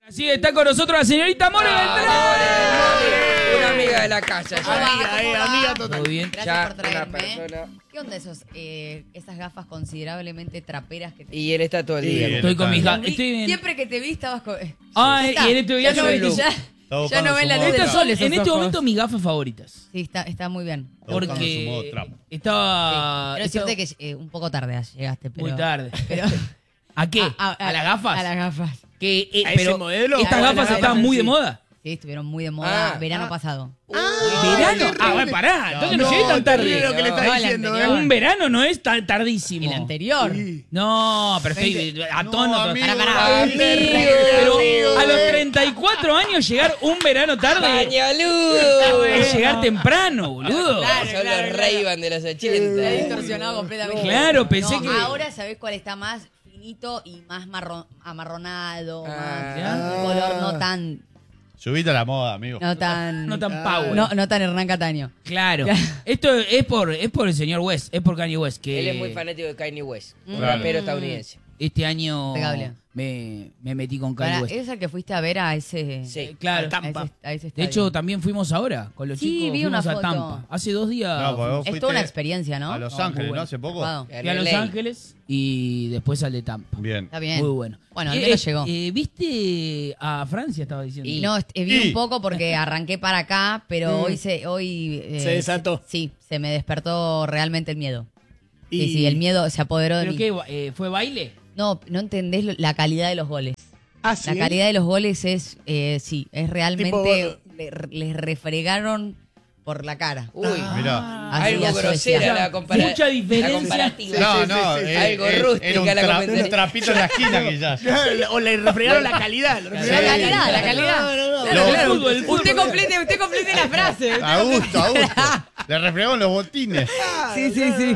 Así está con nosotros la señorita More Beltrán. Una amiga de la casa. Amiga total. Muy bien. Ya Gracias por una traerme. persona. ¿Qué onda esas gafas considerablemente traperas que te... Y él está todo el día. Estoy con mis gafas. Siempre que te vi estabas con... Ay, y en este ya viaje no ven, look. ya no ven la luz del Estas sol son esos en este ojos. momento mis gafas favoritas. Sí, está muy bien. Porque Pero estaba es cierto que un poco tarde llegaste, pero... muy tarde. Pero, ¿A qué? ¿A las gafas? A las gafas. Que, ¿A ese pero modelo? estas A gafas las estaban gafas, muy de sí. moda. Sí, estuvieron muy de moda verano pasado. ¿Verano? Ah, bueno, pará. Entonces no llegué tan tarde. Lo que le está No, el diciendo, anterior. Un verano no es tan tardísimo. El anterior. No, pero estoy a tono. amigo, Pará. Pero a los 34 años llegar un verano tarde ¡Pañaludo! es llegar temprano, boludo. Claro. Son los Ray-Ban de los Se ha 80. distorsionado completamente. Claro, pensé No, que- ahora sabés cuál está más finito y más amarronado, más ya. un color no tan Subite a la moda, amigo. no tan power. no tan Hernán Cataño. Claro. Esto es por el señor West, es por Kanye West, que Él es muy fanático de Kanye West, un Claro. rapero estadounidense. este año Impecable. me metí con Kanye Para, West. ¿es el que fuiste a ver a ese Sí. Claro. a ese De estadio? hecho, también fuimos ahora con los Sí, chicos, vi una fuimos a foto. Tampa. Hace 2 días No, porque vos es fuiste toda una experiencia, ¿no? a Los muy Ángeles, bueno. ¿no? Hace poco. Copado. fui a Los LA. Ángeles y después al de Tampa. Bien. Está bien. Muy bueno. Bueno, al menos llegó. ¿Viste a Francia, estaba diciendo? Y- No, vi un poco porque arranqué para acá, pero hoy Se desató. Sí, se me despertó realmente el miedo. Y- Sí, el miedo se apoderó de ¿Pero mí. qué? ¿Fue baile? No entendés la calidad de los goles. Ah, ¿sí? La calidad de los goles es realmente... Tipo- les refregaron por la cara. Uy, Mirá. Así algo a grosera Suecia. la comparación. Mucha diferencia. La comparativa. No, no. Algo era rústica un, la comentaria. un trapito en la esquina quizás. O le refregaron la calidad. La calidad, la calidad. No, Claro, claro. el fútbol. Usted complete la frase. A gusto, a gusto. Le refregaron los botines. Sí.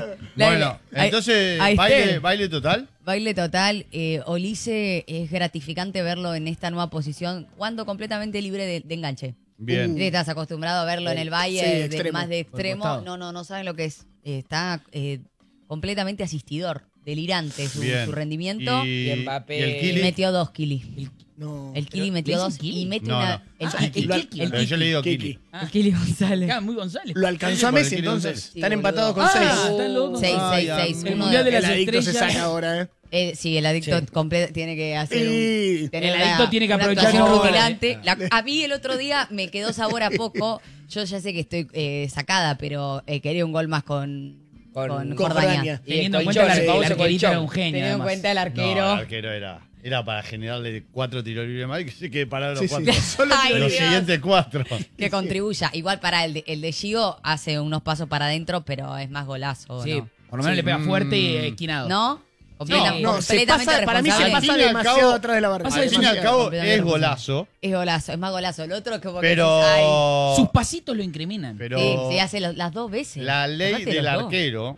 Bueno, entonces, Ahí está. baile total. Baile total. Olise es gratificante verlo en esta nueva posición, jugando completamente libre de enganche. Bien. Estás acostumbrado a verlo en el Sí, valle, extremo. más de Por extremo. costado. No saben lo que es. Está completamente asistidor, delirante su Bien. rendimiento. Y Mbappé. y el Y Kili. metió 2 kilis. No. El Kili ¿Pero metió le 2 dicen Kili? y mete No, una... no. El Ah, Kiki. el Kiki. El Pero yo le digo Kiki. Kili. El Kili González. Claro, muy González. Lo alcanzó a Por el Messi Kili entonces. González. Están Sí, empatados con boludo. 6. están los dos. 6, Ay, 6, 6. el Uno Mundial de El las adicto se estrellas. saca ahora, sí, el adicto tiene que hacer Sí. tener El adicto tiene que una aprovechar actuación ahora. rutilante. A mí el otro día me quedó sabor a poco. Yo ya sé que estoy sacada, pero quería un gol más con Con Jordania. Jordania. Y Teniendo en el cuenta colchón, que el el famoso arquerito era colchón. un genio. Teniendo en además. cuenta el No, arquero. el arquero era para generarle 4 tiros libres más y que se quede parado los Sí, sí. 4. Solo Ay, Los Dios. siguientes 4. Que contribuya. Igual para el de Gio hace unos pasos para adentro, pero es más golazo. Sí, ¿no? por lo menos le pega fuerte y esquinado. ¿No? No, No, se completamente pasa, para mí se responsable. pasa Al fin y al demasiado cabo- atrás de la barrera. Pasa Al fin y al demasiado, cabo completamente es golazo, Es golazo, es más golazo. El otro es como que pero decís, ay. Sus pasitos lo incriminan. Sí, hace las dos veces. la ley Aparte del los dos. arquero,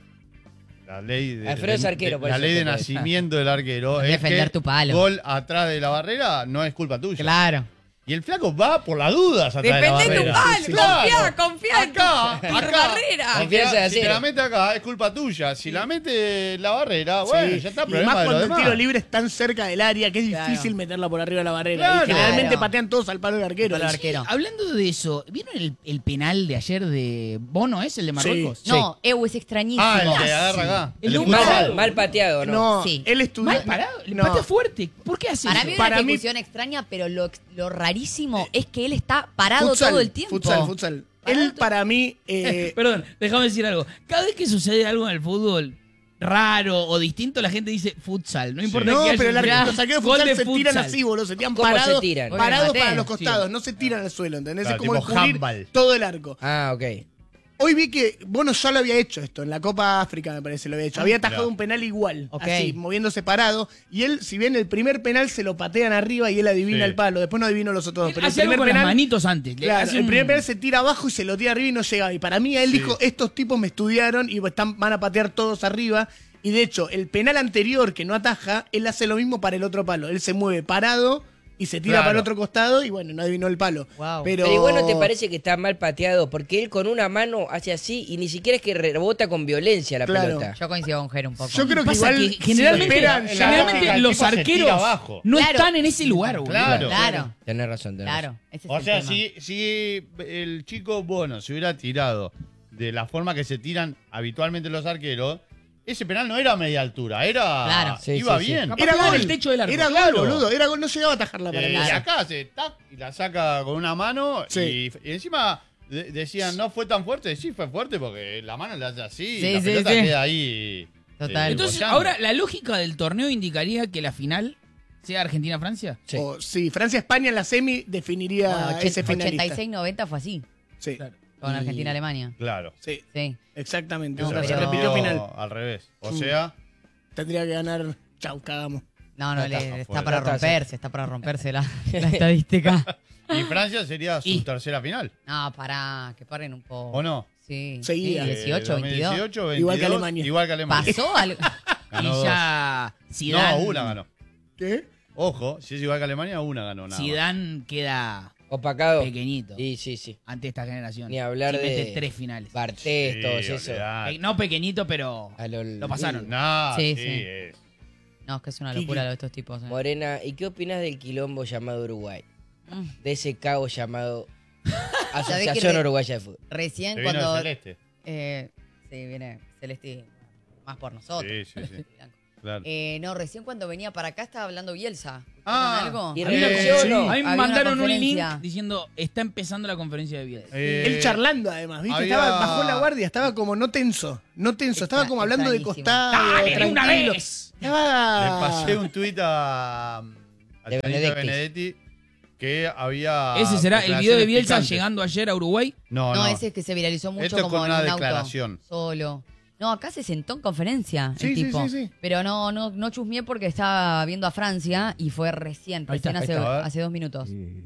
la ley de, Alfredo es arquero, por la eso ley de te puede. nacimiento del arquero es Defender que tu palo. gol atrás de la barrera no es culpa tuya. Claro. Y el flaco va por las dudas atrás de la Defendé tu barrera. palo, Claro. confía en tu barrera. Confianza de Si te acero. la mete acá es culpa tuya. Si la mete en la barrera, bueno, ya está, Y problema más de los cuando el demás. tiro libre es tan cerca del área que es difícil Claro. meterla por arriba de la barrera. Claro. Y generalmente Claro. patean todos al palo del arquero. Al arquero. Hablando de eso, ¿vieron el penal de ayer de Bono, el de Marruecos? No, es extrañísimo. Ah, el que agarra acá. El de de futsal. Mal pateado, ¿no? No, Sí. él estudió. Mal parado, le No. patea fuerte. ¿Por qué hace Para eso? mí es una Para mí- ejecución extraña, pero lo rarísimo es que él está parado todo el tiempo. Futsal. Parado Él todo- para mí... Perdón, déjame decir algo. Cada vez que sucede algo en el fútbol raro o distinto, la gente dice futsal. No importa no, que haya pero un los gol arqueros de futsal de se tiran futsal. así, boludo. Se tiran ¿Cómo se parados, tiran? parados Oye, para Mateo. los costados. No se tiran al suelo, ¿entendés? Claro, es como tipo cubrir handball. todo el arco. Ah, ok. Hoy vi que Bono ya lo había hecho esto, en la Copa África me parece lo había hecho. Había atajado un penal igual, Ok. así, moviéndose parado. Y él, si bien el primer penal se lo patean arriba y él adivina Sí. el palo, después no adivinó los otros dos. Pero el Hace algo primer con las penal, manitos antes. Le claro, hace el un- primer penal se tira abajo y se lo tira arriba y no llega. Y para mí él Sí. dijo, estos tipos me estudiaron y van a patear todos arriba. Y de hecho, el penal anterior que no ataja, él hace lo mismo para el otro palo. Él se mueve parado y se tira Claro. para el otro costado y bueno, no adivinó el palo. Wow. Pero igual no te parece que está mal pateado, porque él con una mano hace así y ni siquiera es que rebota con violencia la Claro. pelota. Yo coincido con Jero un poco. Yo creo que Pasa igual que generalmente, esperan ya- generalmente el los tipo se tira arqueros abajo. no Claro. están en ese lugar, boludo. Claro. Claro, Tenés razón, tenés razón. claro. Ese es O el sea, tema. si el chico Bono se hubiera tirado de la forma que se tiran habitualmente los arqueros, ese penal no era a media altura, era Claro. Sí, iba sí, sí. bien. Capaz Era pegaba en gol. el techo del arco. Era Claro. gol, boludo. Era gol, no llegaba a atajarla para Y nada. acá se tac, y la saca con una mano Sí. y encima decían no fue tan fuerte. Sí fue fuerte porque la mano la hace así Sí, y la sí, pelota sí. queda ahí. Total. Entonces, bollando. ahora, ¿la lógica del torneo indicaría que la final sea Argentina-Francia? Sí. O si Francia-España en la semi definiría Bueno, ese finalista. 86-90 fue así, Sí, Claro. con Argentina-Alemania. Claro. sí, Sí. exactamente. No, O sea, se pero- repitió final. Al revés. O Mm. sea, Tendría que ganar. Chau, cagamos. No, no, Ya está, está afuera. para Ya está, romperse, está para romperse la estadística. y Francia sería su Y- tercera final. No, pará, que paren un poco. ¿O no? Sí. Seguía. Sí, 18, 22. 2018, 22, Igual que Alemania. Igual que Alemania. ¿Pasó algo? Ganó y dos. ya Zidane, No, una ganó. ¿Qué? Ojo, si es igual que Alemania, una ganó nada más. Zidane queda Opacado. pequeñito Y sí, sí. ante esta generación. Ni hablar Si mete de 3 finales. Bartés, Sí, todos eso. olvidate. No pequeñito, pero A lo pasaron. No, Sí, sí, sí. es. No, es que es una locura lo de estos tipos. Morena, ¿y qué opinas del quilombo llamado Uruguay? Mm. De ese cabo llamado ¿Sabés Asociación que Uruguaya de Fútbol. Recién Se vino cuando... de Celeste. Sí, viene Celeste más por nosotros. Sí, sí, sí. Blanco. Claro. No, recién cuando venía para acá estaba hablando Bielsa. ¿Escucharon Ah, algo? y A mí me- reaccionó. a mí me Había una mandaron un link conferencia. diciendo está empezando la conferencia de Bielsa. Él charlando además, ¿viste? había- Estaba bajo la guardia, estaba como no tenso, estaba como hablando de Extrañísimo. costado, ¡Dale, de una tranquilo. vez! Le Estaba... pasé un tuit al De Chanito Benedetti. Benedetti que había. Ese será el video de declaraciones Bielsa picantes. llegando ayer a Uruguay. No, No, no. ese es que se viralizó mucho Esto es como con en una un auto. declaración. Solo. No, acá se sentó en conferencia Sí, el sí, tipo. sí, sí. Pero no chusmeé porque estaba viendo a Francia y fue recién Ahí está, ahí hace, está, a ver. hace 2 minutos.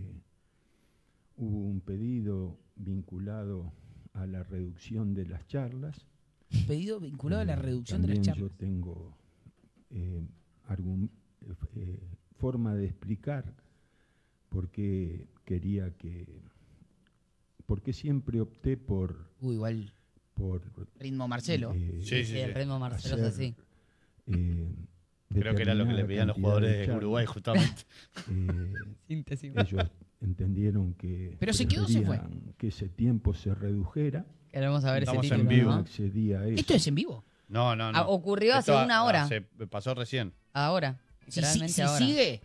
Hubo un pedido vinculado a la reducción de las charlas. Pedido vinculado a la reducción de las También charlas. yo tengo forma de explicar por qué quería por qué siempre opté por Igual ritmo Marcelo. Sí, sí, el sí. ritmo Marcelo es hacer, así. Creo que era lo que le determinada pedían los cantidad jugadores de de charlas. Uruguay, justamente. Síntesis. Ellos entendieron que Pero se quedó, se fue. preferían que ese tiempo se redujera. Queremos saber ese Estamos en título. vivo. No ¿no? accedía a eso. ¿Esto es en vivo? No, no, no. Ah, ocurrió hace una hora. Se pasó recién. Ahora. Si, Literalmente si ahora. sigue,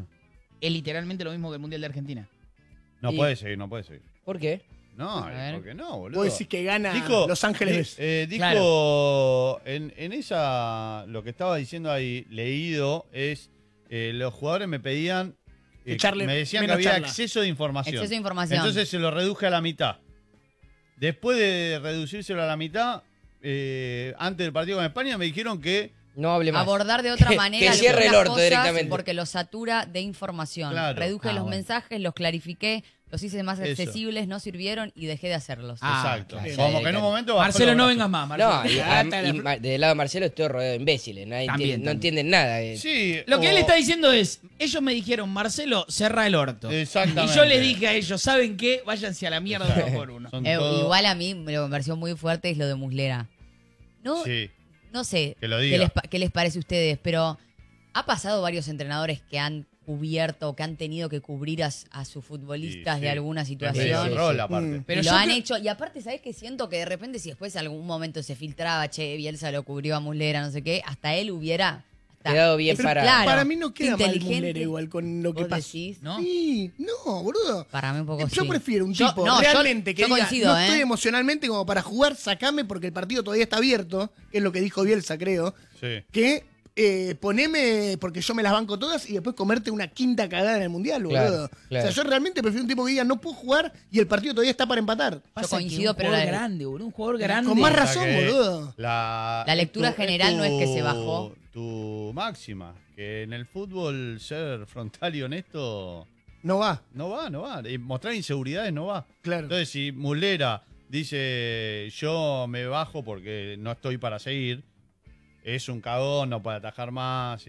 es literalmente lo mismo que el Mundial de Argentina. No Y- puede seguir, no puede seguir. ¿Por qué? No, A ver. ¿por qué no, boludo? Vos decís que gana Dijo- Los Ángeles. Dijo Claro. en esa, lo que estaba diciendo ahí, leído, es los jugadores me pedían, Echarle me decían que menos había charla. exceso de información. Exceso de información. Entonces se lo reduje a la mitad. Después de reducírselo a la mitad, antes del partido con España, me dijeron que No hable más. Abordar de otra Que- manera que cierre el algunas orto cosas directamente. porque lo satura de información. Claro. Reduje los Bueno. mensajes, los clarifiqué, los hice más Eso. accesibles, no sirvieron y dejé de hacerlos. exacto. claro. Como que en un momento bajó Marcelo, los no brazos. vengas más, Marcelo. No, del lado de Marcelo estoy rodeado de imbéciles. Nadie También, entiende- no también. entienden nada. Sí, Lo que o- él está diciendo es, ellos me dijeron, Marcelo, cerra el orto. Exactamente. Y yo les dije a ellos, ¿saben qué? Váyanse a la mierda uno por uno. Son todos- Igual a mí me pareció muy fuerte es lo de Muslera. No, Sí. no sé Que lo qué diga. qué les parece a ustedes, pero ha pasado varios entrenadores que han cubierto, que han tenido que cubrir a sus futbolistas Sí, de sí. alguna Es situación. medio Sí, rol, sí. aparte. Pero y yo lo han creo- hecho. Y aparte, ¿sabes qué? Siento que de repente, si después en algún momento se filtraba, che, Bielsa lo cubrió a Muslera, no sé qué, hasta él hubiera Quedado bien Pero parado. claro, para mí no queda mal inteligente. Muslera igual con lo que ¿Vos pasó. decís? ¿No? Sí, no, boludo. Para mí un poco Yo sí. prefiero un Yo- tipo no, yo- realmente que yo diga, coincido, no estoy ¿eh? emocionalmente como para jugar, sacame porque el partido todavía está abierto, que es lo que dijo Bielsa, creo, Sí. que poneme porque yo me las banco todas y después comerte una quinta cagada en el Mundial, Claro, boludo. claro. O sea, yo realmente prefiero un tipo que diga, no puedo jugar y el partido todavía está para empatar. Pasa coincido, que pero un jugador la- grande, boludo, un jugador grande. Con más O sea razón, que boludo. La lectura es general no es que se bajó. Tu máxima, que en el fútbol ser frontal y honesto No va, no va, no va. Y mostrar inseguridades no va. claro. Entonces, si Muslera dice yo me bajo porque no estoy para seguir, es un cagón, no puede atajar más. Y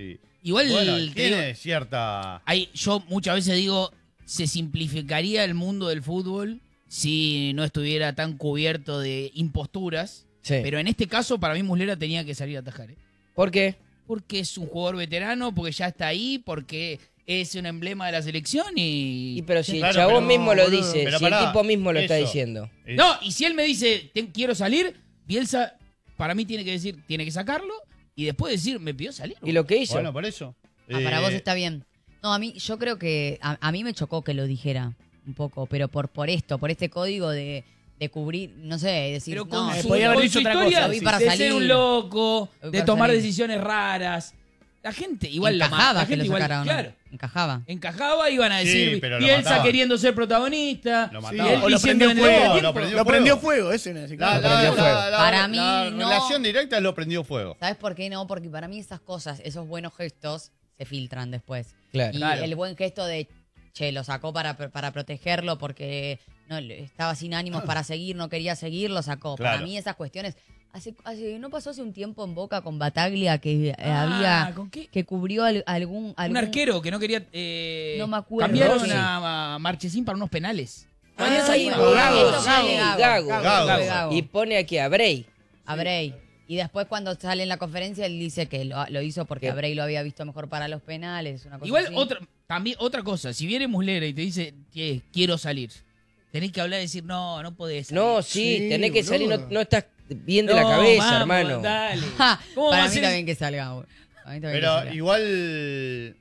Igual Bueno, te digo, tiene cierta... yo muchas veces digo, se simplificaría el mundo del fútbol si no estuviera tan cubierto de imposturas. Sí. Pero en este caso, para mí, Muslera tenía que salir a atajar. ¿Por qué? Porque es un jugador veterano, porque ya está ahí, porque es un emblema de la selección y... Pero si Claro, el chabón pero- mismo lo boludo. dice, Pero si pará, el tipo mismo lo está eso. diciendo. No, y si él me dice, quiero salir, Bielsa, para mí tiene que decir, tiene que sacarlo y después decir, me pidió salir. ¿Y lo que hizo? Bueno, por eso. Para vos Eh, está bien. No, yo creo que a mí me chocó que lo dijera un poco, pero por este código de cubrir, no sé, decir, Pero no, con su, podía haber con dicho su otra historia cosa, Lo vi sí. para de salir. ser un loco, Lo vi de para tomar salir. decisiones raras. La gente igual encajaba la que gente lo igual, sacara o no. claro, Encajaba. encajaba, iban a Sí, decir, pero lo Bielsa mataban. queriendo ser protagonista, Lo y mataban. él O lo diciendo prendió en el fuego, medio lo tiempo. prendió Lo prendió fuego. fuego, ese no es La, prendió fuego. Para mí, la no. relación directa lo prendió fuego. ¿Sabes por qué no? Porque para mí esas cosas, esos buenos gestos, se filtran después. Claro. Y Claro. el buen gesto de, lo sacó para protegerlo porque no estaba sin ánimos para seguir, no quería seguir, lo sacó. Claro. Para mí esas cuestiones... ¿No pasó hace un tiempo en Boca con Bataglia que había... ¿con qué? que cubrió algún... Un arquero que no quería... No me acuerdo. Cambiaron Sí. a Marchesín para unos penales. Ah, ahí, bueno, Gago, esto fue Gago, Gago. Gago. Y pone aquí a Bray. A Bray. Y después cuando sale en la conferencia él dice que lo hizo porque ¿Qué? a Bray lo había visto mejor para los penales, una cosa Igual así. también otra cosa, si viene Muslera y te dice que quiero salir, tenés que hablar y decir, no podés salir. No, sí, Sí, tenés que salir, boludo. no estás bien de la cabeza, vamos, hermano. Dale. Ja, ¿Cómo va para a mí ser también que salga. Güey. Para mí también que Pero salga. igual,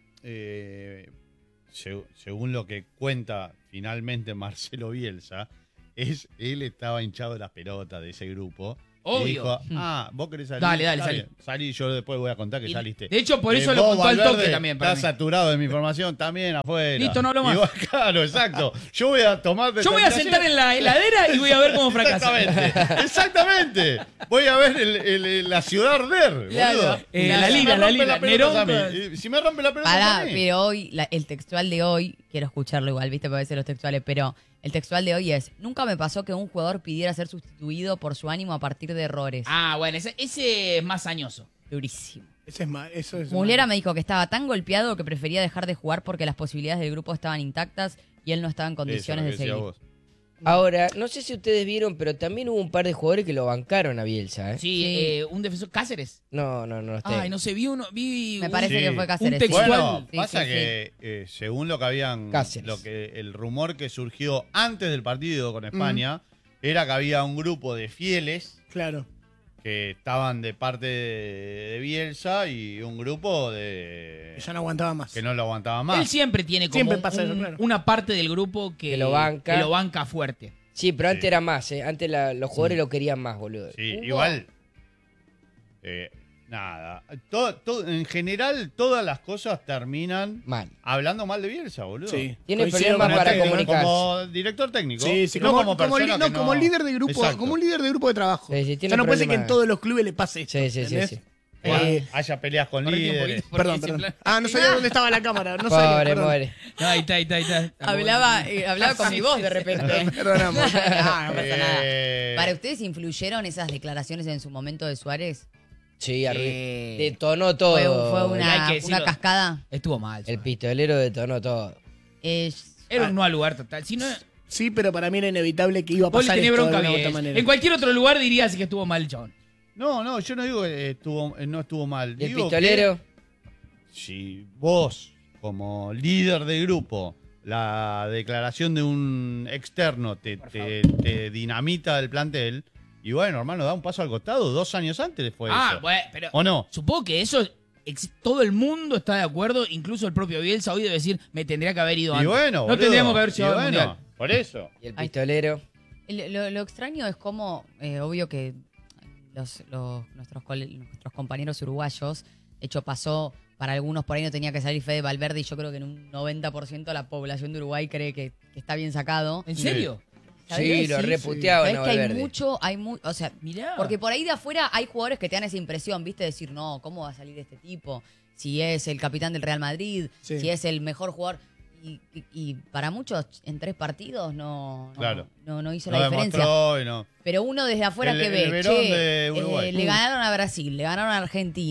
según lo que cuenta finalmente Marcelo Bielsa, él estaba hinchado de las pelotas de ese grupo. Obvio. Y dijo, vos querés salir. Dale, Está salí. bien, salí, yo después voy a contar que Y, saliste. de hecho, por eso lo vos, contó al toque Valverde, también, para Estás mí. saturado de mi información también afuera. Listo, no hablo más. Igual, claro, exacto. Yo voy a tomar... Yo voy a sentar en la heladera y voy a ver cómo fracasa. Exactamente. Voy a ver la ciudad arder, Claro. boludo. La Si lira, me la rompe lira. pelota a mí. Nerón, Si me rompe la pelota Pará, a mí. pero hoy, el textual de hoy, quiero escucharlo igual, viste, puede ser los textuales, pero el textual de hoy es, nunca me pasó que un jugador pidiera ser sustituido por su ánimo a partir de errores. Bueno, ese es más añoso. Durísimo. Ese es más, eso es Muslera más. me dijo que estaba tan golpeado que prefería dejar de jugar porque las posibilidades del grupo estaban intactas y él no estaba en condiciones de Eso, lo que seguir. decías vos. Ahora, no sé si ustedes vieron, pero también hubo un par de jugadores que lo bancaron a Bielsa, ¿eh? Sí, Sí. Un defensor, Cáceres. No está. Ay, no sé, vi Me un- parece Sí. que fue Cáceres. Un sí. textual. Bueno, Sí, pasa sí, sí. que según lo que habían, Cáceres. el rumor que surgió antes del partido con España, era que había un grupo de fieles Claro. que estaban de parte de Bielsa y un grupo de Ya no aguantaba más. que no lo aguantaba Él más. siempre tiene como Siempre pasa eso, claro. una parte del grupo que lo banca. que lo banca fuerte. Sí, pero antes Sí. era más, ¿eh? Antes los jugadores lo querían más, boludo. Sí, Hubo- igual. Nada. En general, todas las cosas terminan Mal. hablando mal de Bielsa, boludo. Sí. Tiene Coincido problemas con para el técnico. comunicar. Como director técnico. Sí, sí, no como, persona que como líder de grupo, Exacto. como un líder de grupo de trabajo. Sí, sí, tiene o sea, no puede ser que en problemas. todos los clubes le pase esto. Sí, sí, sí, ¿entendés? sí. Haya peleas con Correte un líderes. poquito, porque Perdón, ese perdón. plan- Ah, no sabía dónde estaba la cámara. No sabía, Pobre, perdón. pobre. No, ahí está. Hablaba con mi voz de repente. Perdonamos. No pasa nada. Eh, ¿Para ustedes influyeron esas declaraciones en su momento de Suárez? Sí, Eh, detonó todo. ¿Fue hay una, que decirlo. una cascada? Estuvo mal. El pistolero detonó todo. Era un no al lugar total. Si no, Sí, pero para mí era inevitable que iba a vos le pasar tenés esto de bronca alguna u bien. otra manera. En cualquier otro lugar dirías que estuvo mal el chabón. No, yo no digo que no estuvo mal. ¿Y el Digo pistolero? que si vos, como líder de grupo, la declaración de un externo te dinamita el plantel, y bueno, hermano, da un paso al costado. 2 años antes fue eso. Bueno, pero ¿O no? supongo que eso todo el mundo está de acuerdo, incluso el propio Bielsa hoy debe decir, me tendría que haber ido Y antes. bueno, no boludo, tendríamos que haber y llegado al bueno, mundial. por eso. ¿Y el Ay. pistolero? Lo extraño es como, obvio que nuestros compañeros uruguayos, de hecho pasó, para algunos por ahí no tenía que salir Fede Valverde y yo creo que en un 90% de la población de Uruguay cree que está bien sacado. ¿En Sí. serio? Sí, lo reputeaban ¿Sabés a que hay Valverde. mucho, o sea, Mirá. porque por ahí de afuera hay jugadores que te dan esa impresión, ¿viste? Decir, no, ¿cómo va a salir este tipo? Si es el capitán del Real Madrid, Sí. si es el mejor jugador. Y para muchos, en 3 partidos no hizo No la diferencia. demostró y no. Pero uno desde afuera El- que el ve, Verón de Uruguay. le ganaron a Brasil, le ganaron a Argentina,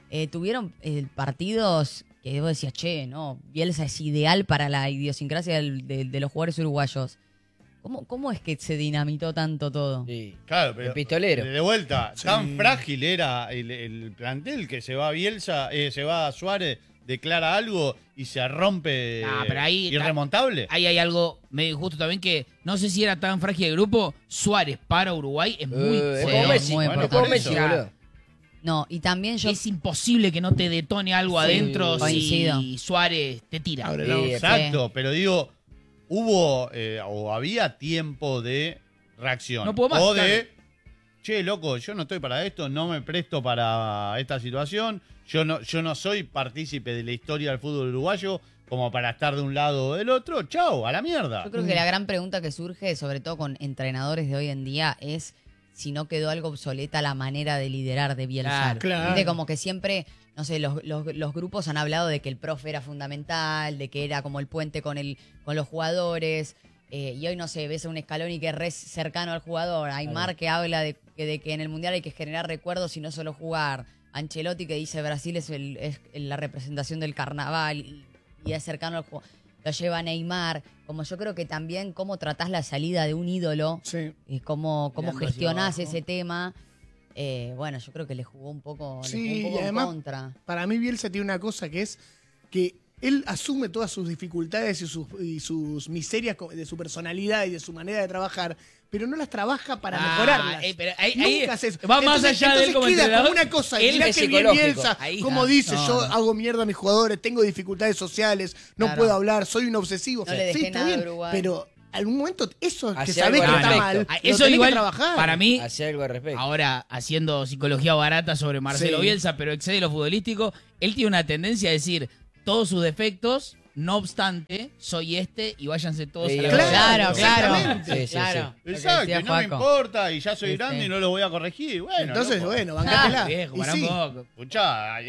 tuvieron partidos que vos decías, che, no, Bielsa es ideal para la idiosincrasia de los jugadores uruguayos. ¿Cómo es que se dinamitó tanto todo? Sí. Claro, pero El pistolero. de vuelta, Sí. tan frágil era el plantel que se va Bielsa, se va Suárez, declara algo y se rompe pero ahí irremontable. Ahí hay algo medio injusto también que no sé si era tan frágil el grupo. Suárez para Uruguay es muy Es Sí, como Messi. muy Es importante. como Messi, Eso. boludo. No, y también yo... Es imposible que no te detone algo Sí, adentro coincido. si Suárez te tira. Abre Sí, la boca. Exacto, pero digo, hubo o había tiempo de reacción. No puedo más, O de, claro. che, loco, yo no estoy para esto, no me presto para esta situación, yo no soy partícipe de la historia del fútbol uruguayo como para estar de un lado o del otro. Chau, a la mierda. Yo creo que la gran pregunta que surge, sobre todo con entrenadores de hoy en día, es si no quedó algo obsoleta la manera de liderar de Bielsa. Claro. Viste, como que siempre, no sé, los grupos han hablado de que el profe era fundamental, de que era como el puente con los jugadores. Y hoy, no sé, ves a un Scaloni que es re cercano al jugador. Aymar que habla de que en el Mundial hay que generar recuerdos y no solo jugar. Ancelotti que dice Brasil es la representación del carnaval y es cercano al jugador. Lo lleva Neymar. Como yo creo que también cómo tratás la salida de un ídolo, Sí. cómo Mirando gestionás hacia abajo. ese tema. Bueno, yo creo que le jugó un poco, Sí, y en además, contra. para mí Bielsa tiene una cosa que es que él asume todas sus dificultades y sus miserias de su personalidad y de su manera de trabajar, pero no las trabaja para mejorarlas. Pero ahí Nunca hace eso. va más Entonces- allá de él entonces como queda entrenador. como una cosa. Él Mirá es que bien psicológico. Bielsa, Ahí como está. dice, No, yo no. hago mierda a mis jugadores, tengo dificultades sociales, no Claro. puedo hablar, soy un obsesivo. No le dejé sí, está nada a bien, Uruguay. pero algún momento eso que Hace sabés algo que al está respecto. mal, Eso lo tenés igual, que trabajar. para mí, Hacer algo al respecto. ahora haciendo psicología barata sobre Marcelo Sí. Bielsa, pero excede lo futbolístico, él tiene una tendencia a decir todos sus defectos, no obstante, soy este y váyanse todos Sí, a la claro, mierda. exactamente. Sí, sí, claro. sí. Lo que Exacto, decía y no me Juaco. importa, y ya soy Sí, grande sí. y no lo voy a corregir. Bueno, Entonces, loco. bueno, bancátela. Viejo, Y pará sí. un poco. Escuchá,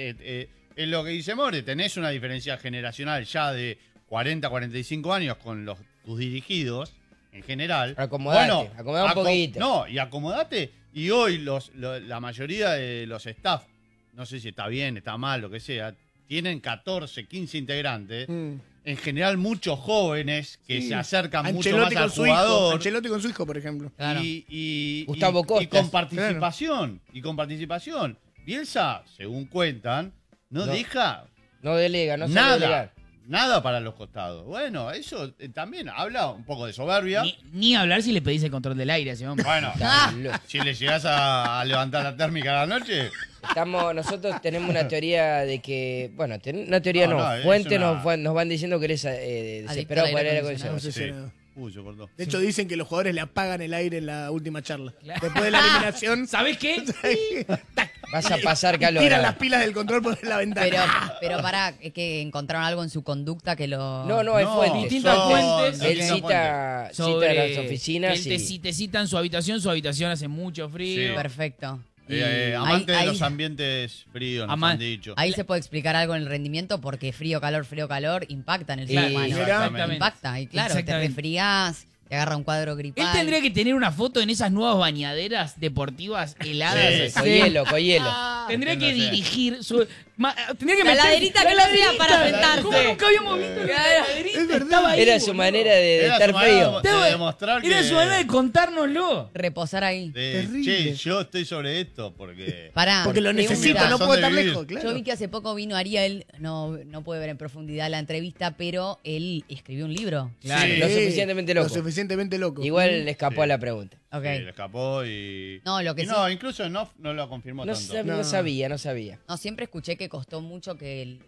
es lo que dice More, tenés una diferencia generacional ya de 40, 45 años con tus dirigidos, en general. Acomodate, acomodá un poquito. No, y acomodate, y hoy la mayoría de los staff, no sé si está bien, está mal, lo que sea, tienen 14, 15 integrantes, Mm. en general muchos jóvenes que Sí. se acercan mucho Ancelotti más al con su hijo. jugador. Ancelotti con su hijo, por ejemplo. Claro. Y Gustavo y Costas. con participación. Y con participación. Bielsa, según cuentan, no No. deja No delega, no sabe nada. delegar. Nada para los costados. Bueno, eso también habla un poco de soberbia. Ni hablar si le pedís el control del aire a ese hombre. Bueno, Está loco. si le llegás a levantar la térmica a la noche, Nosotros tenemos una teoría de que, bueno, una teoría No, no, no, es fuentes una- nos van diciendo que eres desesperado al por el aire aire No acondicionado. sé si sí. era- Se cortó. De hecho, dicen que los jugadores le apagan el aire en la última charla. Después de la eliminación, ¿Sabés qué? tac, Vas a pasar calor. tiran ahora. las pilas del control por la ventana. Pero pará, es que encontraron algo en su conducta que lo... No, hay fuentes. distintas Son- fuentes. Él Distintas cita Sobre las oficinas él y... te cita en su habitación hace mucho frío. Sí. Perfecto. Amante ahí- de los ambientes fríos, nos Ama- han dicho. Ahí se puede explicar algo en el rendimiento porque frío, calor, impacta en el ser Claro, humano. exactamente. Impacta, y claro, te Exactamente. resfriás, te agarra un cuadro gripal. Él tendría que tener una foto en esas nuevas bañaderas deportivas heladas. Sí, así. Con hielo, con hielo. Tendría que Entiéndase. dirigir tendría que La meter- laderita que no sea para afeitarse. ¿Cómo nunca habíamos visto la laderita? Es verdad. Estaba ahí, Era su boludo. manera de Era estar su manera frío. de demostrar Era que... su manera de contárnoslo. Reposar ahí. Terrible. Che, yo estoy sobre esto porque... Pará. Porque lo pregunta. necesito, no Razón puedo de estar vivir. lejos, claro. Yo vi que hace poco vino Ariel, no puede ver en profundidad la entrevista, pero él escribió un libro. Claro. Sí. Lo suficientemente loco. Lo suficientemente loco. Igual le escapó Sí. a la pregunta. Ok. Sí, le escapó y... No, lo que y sí- no, incluso en off no lo confirmó No, tanto. no sabía, no sabía. No, siempre escuché que costó mucho que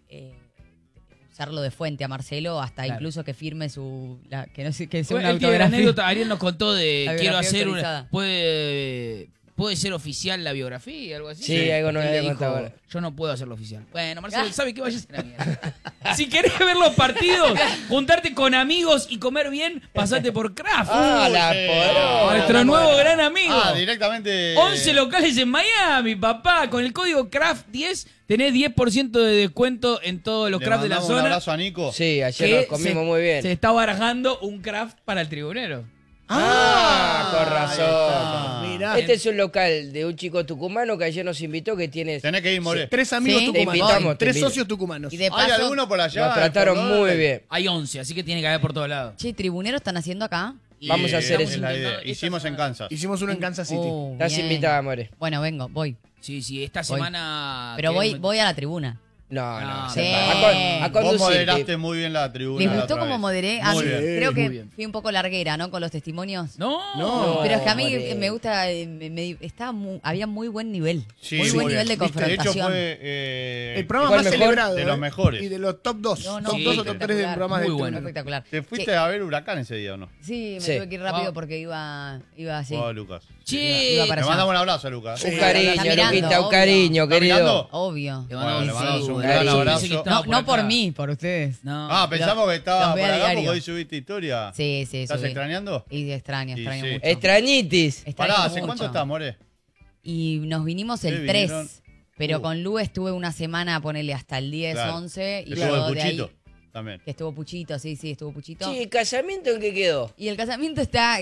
usarlo de fuente a Marcelo, hasta Claro. incluso que firme que no sé, que sea Bueno, una él tiene la autografía. anécdota, Ariel nos contó de La quiero biografía hacer autorizada. puede ser oficial la biografía, algo así. Sí, algo nos Él había le contado dijo, ahora. yo no puedo hacerlo oficial. Bueno, Marcelo, ¿sabe qué? Vayas a la mierda. Si querés ver los partidos, juntarte con amigos y comer bien, pasate por Kraft. La sí. poró. Nuestro nuevo gran amigo. Directamente... 11 locales en Miami, papá. Con el código CRAFT10 tenés 10% de descuento en todos los Le craft de la mandamos un zona. abrazo a Nico. Sí, ayer que nos comimos muy bien. Se está barajando un craft para el tribunero. Con está. razón. Mirá. Este es un local de un chico tucumano que ayer nos invitó que tiene... Tenés que ir, More. 3 amigos Sí, tucumanos. te invitamos, te 3 invito. socios tucumanos. Y de ¿Hay paso, alguno por allá? Nos trataron por muy dónde? bien. Hay 11, así que tiene que haber por todos lados. che, ¿tribuneros están haciendo acá? Vamos a hacer es eso. la idea. intentando- Hicimos en Kansas. Hicimos uno en Kansas City. Estás Bien. invitada, More. Bueno, vengo, voy. Sí, esta Voy. semana... Pero queremos- voy a la tribuna. No, No, se sí. va. A Vos conducir. moderaste muy bien la tribuna. ¿Les la gustó otra cómo vez. moderé? A Muy mí bien. creo muy que bien. fui un poco larguera, ¿no? Con los testimonios. No. Pero es que a mí More. me gusta, había muy buen nivel. Sí, muy buen nivel de ¿Viste? confrontación. De hecho fue... El programa ¿Cuál más mejor? celebrado. De los mejores. Y de los top 2. No, no, top sí, 2 o top 3 de espectacular. programas Muy de bueno. Twitter. Espectacular. ¿Te fuiste Che, a ver Huracán ese día o no? Sí, me Sí. tuve que ir rápido Wow. porque iba así. Oh, Lucas. Che, Iba para Le allá. mandamos un abrazo a Lucas. Un Sí, cariño, está mirando, Luquita, un obvio. cariño, ¿Está querido. mirando? Obvio. le Bueno, le mandamos mandamos un gran abrazo. Dice que estaba No por acá. mí, por ustedes. No. Ah, pensamos que estaba los por veo a acá porque diario. hoy subiste historia. Sí, ¿Estás subí. extrañando? Y extraño Y extraño sí. mucho. Extrañitis. Extraño Pará, ¿hace mucho. cuánto estás, More? Y nos vinimos Sí, el 3. vinieron. Pero con Lu estuve una semana, ponele hasta el 10, Claro. 11. Y Estuvo luego el de ahí. Puchito también. Que estuvo Puchito, sí, estuvo Puchito. Sí, ¿el casamiento en qué quedó? Y el casamiento está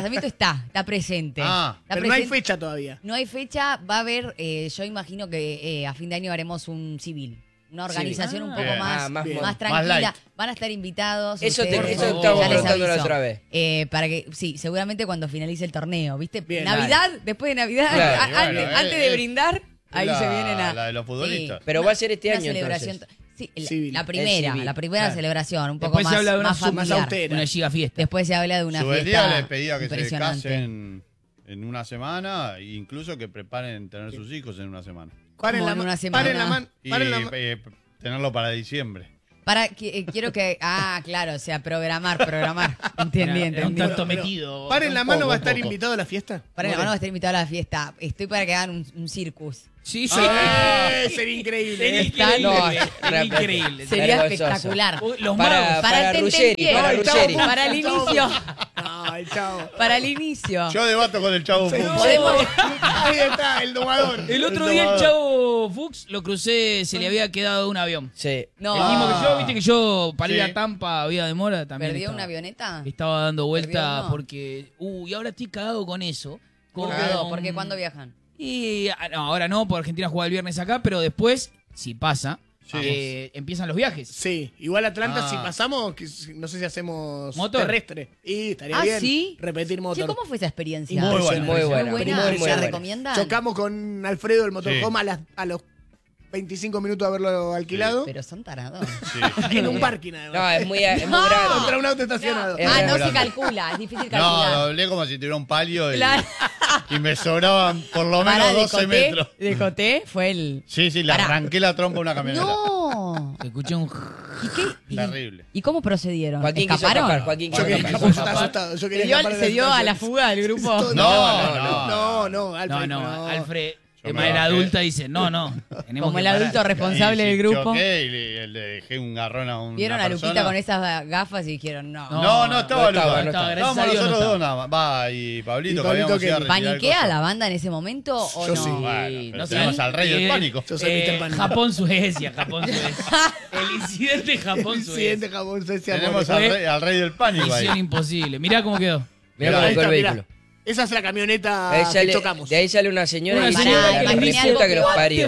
presente. Ah, Está Pero no hay presente. fecha todavía. No hay fecha, va a haber, yo imagino que a fin de año haremos un civil. Una organización un poco Bien. más, Ah, más bien. moderno. Más tranquila. light. Van a estar invitados. Eso ustedes, eso ya estábamos les preguntando la aviso. otra vez. Para que, sí, seguramente cuando finalice el torneo, ¿viste? Bien. Navidad, después de Navidad, Claro. Y bueno, antes de brindar, ahí la- se vienen a... la de los futbolistas. Pero va a ser este una año, celebración. entonces. Sí, Civil. la El primera civil. Claro. celebración, un poco Después más, se habla de una más sub- más familiar. austera. Una giga fiesta. Después se habla de una Subeldía fiesta les pedía que se impresionante. casen en una semana e incluso que preparen tener sus hijos en una semana. Paren Como la en ma- una semana. Paren la mano. Y Paren la ma- tenerlo para diciembre. Quiero que... Ah, claro, o sea, programar. Entendí, Era un entendí. tanto metido. Paren la mano, poco, va a estar poco. invitado a la fiesta. Para la mano va a estar invitado a la fiesta. Estoy para que hagan un circus. Sí, sí. Sería increíble. Sería Está- increíble. no, Sería increíble. Sería vergonzoso. espectacular. Los Para- magos. para el Ruggeri, tentempié. para Ay, Ruggeri. chao, Para el inicio. Ay, chao. Para el inicio. Yo debato con el chavo Fuchs. Podemos- Ahí está, el domador. El otro día el chavo Fuchs lo crucé, se le había quedado un avión. Sí. No. El mismo que yo, viste que yo para ir Sí. a Tampa había demora también. ¿Perdió estaba- una avioneta? Estaba dando ¿Perdió vuelta uno? porque. Y ahora estoy cagado con eso. ¿Por Con- qué? Porque ¿cuándo viajan? Y no, ahora no, porque Argentina juega el viernes acá, pero después, si pasa, Sí. empiezan los viajes. Sí, igual Atlanta, Ah. si pasamos, no sé si hacemos ¿Motor? terrestre. Y estaría Ah, bien ¿sí? repetir Che, motor. ¿cómo fue esa experiencia? Muy buena. Muy buena. Muy Muy ¿Se buena. recomiendan? Chocamos con Alfredo el motorhome a los 25 minutos de haberlo alquilado. Pero son tarados. Sí. En un parking, además. No, es muy grande. Contra un auto estacionado. Es Ah, no grande. se calcula, es difícil No, calcular. doblé como si tuviera un palio y, Claro. y me sobraban por lo menos Pará, 12 metros. de Coté fue el... Sí, le Pará. arranqué la trompa a una camioneta. ¡No! Te escuché un. ¿Y qué? Terrible. ¿Y cómo procedieron? Joaquín quiso ¿Escaparon? escapar. Joaquín Yo quiso quería escapar. yo estaba asustado. Yo Se quería dio, escapar de se dio a la situación. fuga del grupo. No, Alfred. No, Alfred, Yo de me manera bajé. adulta, dice: No, tenemos Como que el parar. adulto responsable Y del grupo. choqué y le dejé un garrón a una Vieron a persona. Luquita con esas gafas y dijeron no. No estaba no estaba, Luca. no estaba. Gracias Estábamos a Dios no nosotros estaba. dos nada más. Va, y Pablito, Y que Pablito habíamos ido a que- retirar el ¿Paniquea coso. la banda en ese momento o Yo no? sí. Bueno, pero No sé. tenemos al rey del pánico. Yo soy Mr. Pánico. Japón-Suecia. El incidente El Japón-Suecia. siguiente Japón se Tenemos al rey del pánico ahí. Misión imposible. Mirá cómo quedó. Mirá Mirá, cómo Ahí quedó el está, vehículo. mirá. Esa es la camioneta De ahí que sale, chocamos. de ahí sale una señora Una y dice, señora la que dice reputa algo, que los "What parió".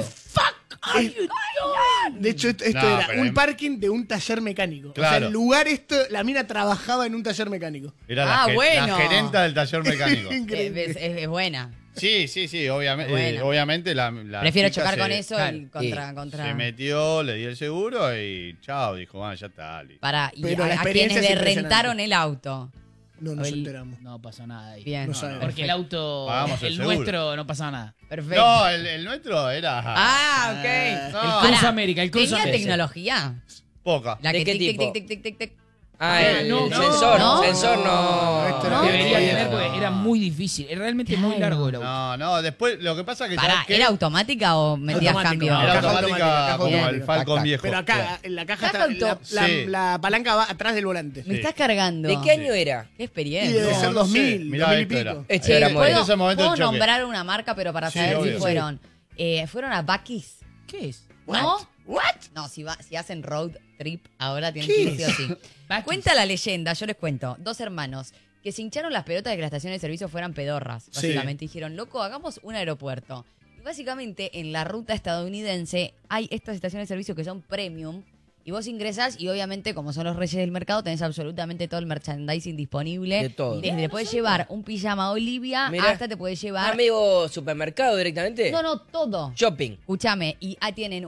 De hecho, esto No, era pero un en- parking de un taller mecánico. O sea, Claro. el lugar, la mina trabajaba en un taller mecánico. Era Ah, la, bueno. la gerenta del taller mecánico. Increíble. Es buena. Sí, obviamente. Bueno. Obviamente la Prefiero chica chocar se- con eso y claro. contra... Se metió, le di el seguro y chao, dijo, bueno, ya está. listo. Para, y Pero la a experiencia quienes es le impresionante. rentaron el auto. No nos El- enteramos. No pasó nada ahí. Bien. No sabemos. Porque el auto, Pagamos el el seguro. nuestro, no pasaba nada. Perfecto. No, el nuestro era Ah, ok. No. El Cruz Pará, América, el Cruz ¿Tenía América. tecnología? poca. La ¿De que qué tic, tic, tipo? tic, tic, tic, tic, tic. Ah, el no, sensor. no. Sensor no. Esto No, no. debería No. tener porque era muy difícil. Es realmente muy largo el auto. No, después lo que pasa es que Pará, ¿sabes qué? ¿era automática o metías Automático. cambio? Era Caja automática automática, como caja el automática. Falcon Tac, viejo. Pero acá, en la caja Caja está, auto. Sí. la palanca va atrás del volante. Me estás cargando. ¿De qué año era? Qué Y experiencia. debe ser no sé. 2000, Mirá, 2000 y esto era. pico. Este era Después de More. ese momento ¿Puedo el choque. nombrar una marca, pero para Sí, saber si obvio. fueron? ¿Fueron a Buc-ee's? ¿Qué es? ¿No? ¿What? No, si hacen road trip, ahora tienen que ir sí o sí. Buc-ee's. Cuenta la leyenda, yo les cuento. Dos hermanos que se hincharon las pelotas de que las estaciones de servicio fueran pedorras, Sí. básicamente. Dijeron, loco, hagamos un aeropuerto. Y básicamente en la ruta estadounidense hay estas estaciones de servicio que son premium. Y vos ingresás y obviamente, como son los reyes del mercado, tenés absolutamente todo el merchandising disponible. De todo. Desde te puedes llevar un pijama Olivia Mirá. hasta te puedes llevar... Amigo, supermercado directamente. No, todo. Shopping. Escúchame, y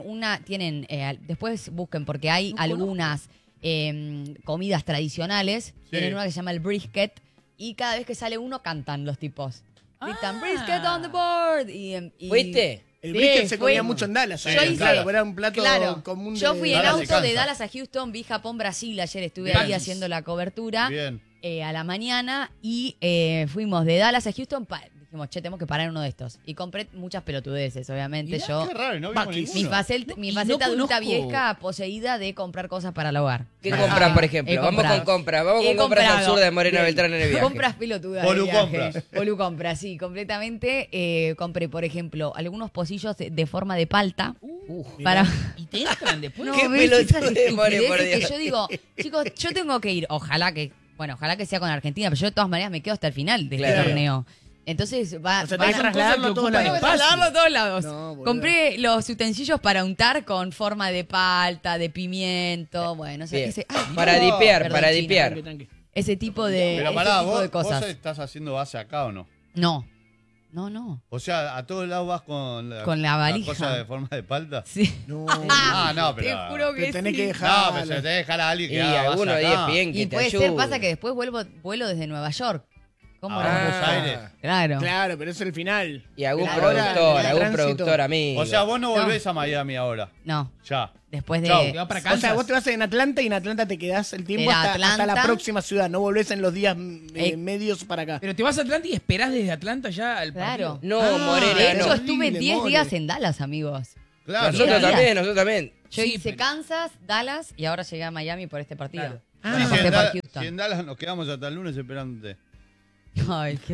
después busquen porque hay algunas comidas tradicionales. Sí. Tienen una que se llama el brisket y cada vez que sale uno cantan los tipos. Gritan, brisket on the board. Y ¿Fuiste? El Sí, brisket se comía fui- mucho en Dallas. Yo ¿sabes? hice- Claro, era un plato Claro, común de yo fui en Dallas y auto de Kansas. Dallas a Houston, vi Japón, Brasil, ayer estuve Bien. ahí haciendo la cobertura Bien. a la mañana y fuimos de Dallas a Houston, dijimos, che, tenemos que parar en uno de estos. Y compré muchas pelotudeces, obviamente. Mirá, yo Qué raro, no vimos Buc-ee's. Mi, ninguno. mi Y faceta no adulta conozco- vieja poseída de comprar cosas para el hogar. ¿Qué Ah, compras, por he ejemplo? Vamos comprado. con compras. Vamos He con compras comprado. absurdas de Morena Bien. Beltrán en el viaje. Compras pelotudas. Polu de viaje. compras. Polu compras, sí, completamente. Compré, por ejemplo, algunos pocillos de forma de palta. Para... ¿Y te entran después? No, Qué ¿ves? Esas pelotudez, More, por estupideces que Dios. yo digo, chicos, yo tengo que ir. Ojalá que sea con Argentina, pero yo de todas maneras me quedo hasta el final del Claro. torneo. Entonces va O sea, van tenés que a trasladarlo a todos lados. Tengo que trasladarlo a todos lados. No, boludo. Compré los utensilios para untar con forma de palta, de pimiento, bueno, o sea, Bien. ese, ay, Para no. dipear, Perdón, para China, dipear. Tranqui, tranqui. ese tipo de, Pero ese pará, tipo vos, de cosas. vos estás haciendo base acá o no. No. O sea, a todos lados vas con Con la valija. cosa de forma de palta. Sí. No, Ah, no, Te pero. juro que te tenés sí. que No, dejar. pero se te dejar a alguien Y que haga base alguno de acá. ESPN que Y te puede ayude. ser, pasa que después vuelo desde Nueva York. ¿Cómo A no? Buenos Aires. Claro. Claro, pero es el final. Y algún Pero ahora, productor, el algún tránsito. productor amigo. O sea, vos no No. volvés a Miami ahora. No, Ya. después de... Chau. ¿Te va para O Kansas? sea, vos te vas en Atlanta y en Atlanta te quedás el tiempo Era hasta la Atlanta. próxima ciudad. No volvés en los días Eh, medios para acá. Pero te vas a Atlanta y esperás desde Atlanta ya al Claro. partido. No, Ah, Morena, De hecho, no. estuve Horrible, 10 More. días en Dallas, amigos. Claro. Nosotros Mira. también, nosotros también. Yo Sí, hice pero- Kansas, Dallas y ahora llegué a Miami por este partido. Claro. Bueno, Sí, pasé si, en por Dallas, Houston. si en Dallas nos quedamos hasta el lunes esperándote. Ay, qué...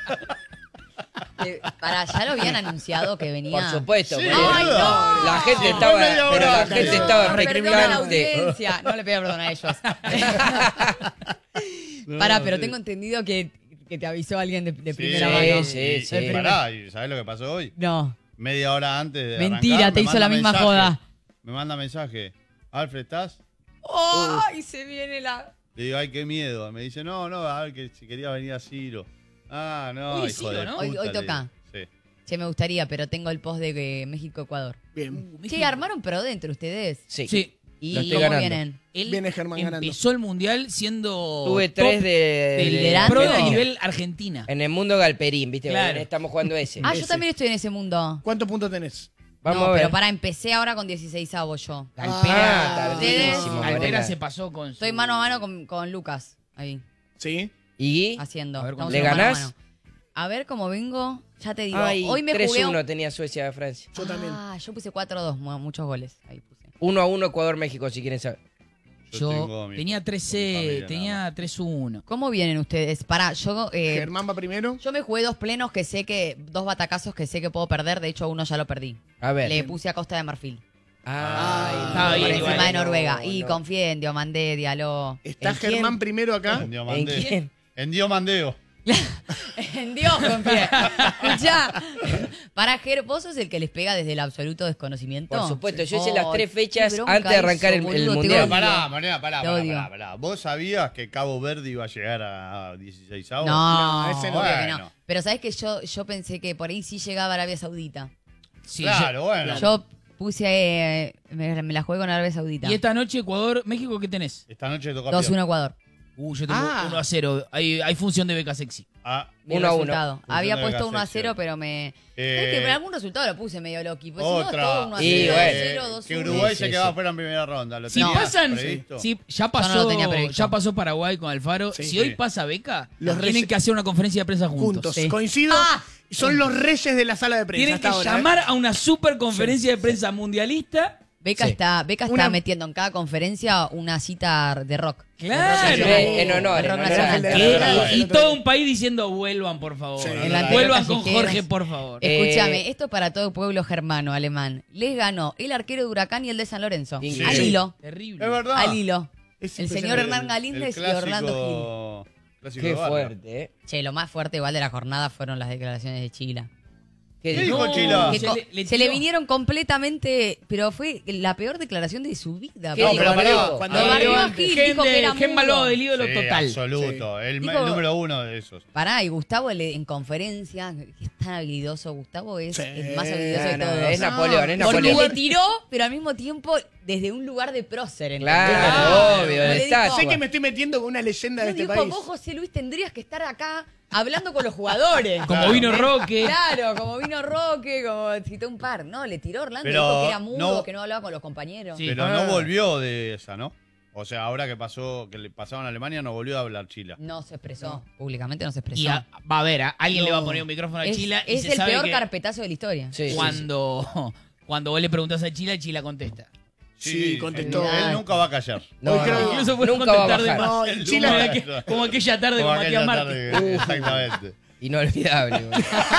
ya lo habían anunciado que venía. Por supuesto. Sí, Morena. ¡Ay, no! La gente Sí, estaba, fue media pero hora la antes. gente estaba Perdón a la expectante. audiencia. No le pido perdón a ellos. Pero tengo entendido que te avisó alguien de primera sí, mano. sí, sí. Pará, ¿y sabés lo que pasó hoy? No. Media hora antes de Mentira, arrancar, te me hizo la manda misma mensaje. joda. Me manda mensaje. Alfred, ¿estás? ¡Ay, se viene la... Le digo, ay, qué miedo. Me dice, no, a ver que si quería venir a Ciro. Ah, no, Hoy hijo Ciro, de ¿no? puta, Hoy le toca. digo. Sí. Che, me gustaría, pero tengo el post de México-Ecuador. Bien. Che, ¿armaron pro dentro ustedes? Sí. Sí. ¿Y Lo estoy cómo ganando. vienen? Él Viene Germán ganando. empezó el mundial siendo Tuve top 3 de liderazgo. pro de Argentina. nivel Argentina. En el mundo Galperín, ¿viste? Claro. Estamos jugando ese. Ah, yo Ese. también estoy en ese mundo. ¿Cuántos puntos tenés? Vamos no, a ver. pero para empecé ahora con 16avos yo. Ah, tardísimo, Ustedes- Morena. Altera se pasó con su... Estoy mano a mano con Lucas ahí, ¿Sí? ¿Y? haciendo. A ver cómo Estamos ¿Le mano a ganás? mano. A ver cómo vengo, ya te digo. Ay, Hoy me jugué 3-1 tenía Suecia de Francia. Yo también. Ah, yo puse 4-2, muchos goles. Ahí puse. 1-1 Ecuador-México, si quieren saber. Yo tengo Yo mi- tenía con mi 13, familia, tenía 3-1. ¿Cómo vienen ustedes? Pará, Germán va primero. yo me jugué 2 plenos que sé que, 2 batacazos que sé que puedo perder, de hecho uno ya lo perdí. A ver. Le puse a Costa de Marfil, Estaba Ay, bien, por igual, encima de no, Noruega. Y no. confié en Diomandé, Diallo. Está ¿En quién? Germán primero acá. En ¿En Diomandeo. quién? En Diomandeo. En Dios confié. Escuchá. Para Ger, ¿vos sos el que les pega desde el absoluto desconocimiento? Por supuesto, yo hice las Ay, 3 qué fechas bronca antes de arrancar eso, el boludo, te Mundial. odio. Pará, Morena, Te odio. pará. ¿Vos sabías que Cabo Verde iba a llegar a 16 avos? No, No, ese no. obvio que no. Bueno. Pero sabes que yo pensé que por ahí sí llegaba Arabia Saudita. Sí, Claro, bueno. Yo puse, me la jugué con Arabia Saudita. Y esta noche Ecuador, México, ¿qué tenés? Esta noche toca 2-1 Ecuador. Yo tengo Ah. 1-0. Hay función de beca sexy. Ah, Mi 1-1. resultado. Había Función de puesto Vegas 1-0, pero me... Eh, ¿Sabes que por algún resultado lo puse medio loqui? Pues si no, es otra. todo 1-0, Y 2-0, bueno, 2-1. que Uruguay Sí, se sí, quedaba sí. fuera en primera ronda. ¿Lo Si tenías pasan, previsto? si ya Yo no pasó, lo tenía previsto. ya pasó Paraguay con Alfaro. Sí. Si hoy Sí. pasa beca, Los tienen reyes- que hacer una conferencia de prensa juntos. Juntos. Sí. Coincido. Ah. Son los reyes de la sala de prensa. Tienen que hasta ahora, ¿eh? llamar a una super conferencia de prensa mundialista. Beca Sí. está Una- metiendo en cada conferencia una cita de rock. Claro. En honor, El rock en honor. nacional. de la- Que- Claro. y todo un país diciendo vuelvan, por favor. Sí. En la Vuelvan pelota con callejeras. Jorge, por favor. Escúchame, esto para todo pueblo germano, alemán. Les ganó el arquero de Huracán y el de San Lorenzo. Sí. Al hilo. Terrible. Es verdad. Al hilo. Es el impresionante. señor Hernán Galíndez y Orlando clásico Clásico Qué de barrio. fuerte, ¿eh? Che, lo más fuerte igual de la jornada fueron las declaraciones de Chila. ¿Qué dijo? dijo Chila? Que se le tiró. vinieron completamente, pero fue la peor declaración de su vida. ¿Qué No, dijo, pero pará. amigo? Cuando Lo barrió a antes. Gil, dijo que era Gen mudo. malvado del ídolo Sí, total. absoluto. El Dijo- número uno de esos. Pará, y Gustavo en conferencia, que es tan habilidoso. Gustavo es, Sí. es más habilidoso de No, no, todos. es Napoleón, es Porque Napoleón. le tiró, pero al mismo tiempo desde un lugar de prócer. ¿entendés? Claro, obvio, No la le dijo- estatua. Sé que me estoy metiendo con una leyenda de No este dijo, país. vos, José Luis, tendrías que estar acá hablando con los jugadores. Como vino Roque. Claro, como vino Roque, como citó un par. No, le tiró Orlando, Pero dijo que era mudo, no- que no hablaba con los compañeros. Sí. Pero no volvió de esa, ¿no? O sea, ahora que pasó, que le pasaban a Alemania, no volvió a hablar Chila. No se expresó, públicamente no se expresó. Y va a ver, alguien No. le va a poner un micrófono a es Chila y es se el sabe peor que carpetazo de la historia. Sí, sí, sí. cuando vos le preguntás a Chila contesta. Sí, contestó. Él nunca va a callar. No, Hoy creo no, que Incluso puede nunca va a contestar de bajar. más. No, Él Chila- como, nunca va a aqu- callar. como aquella tarde Como con aquella Matías Martín. tarde, exactamente. Inolvidable. boludo.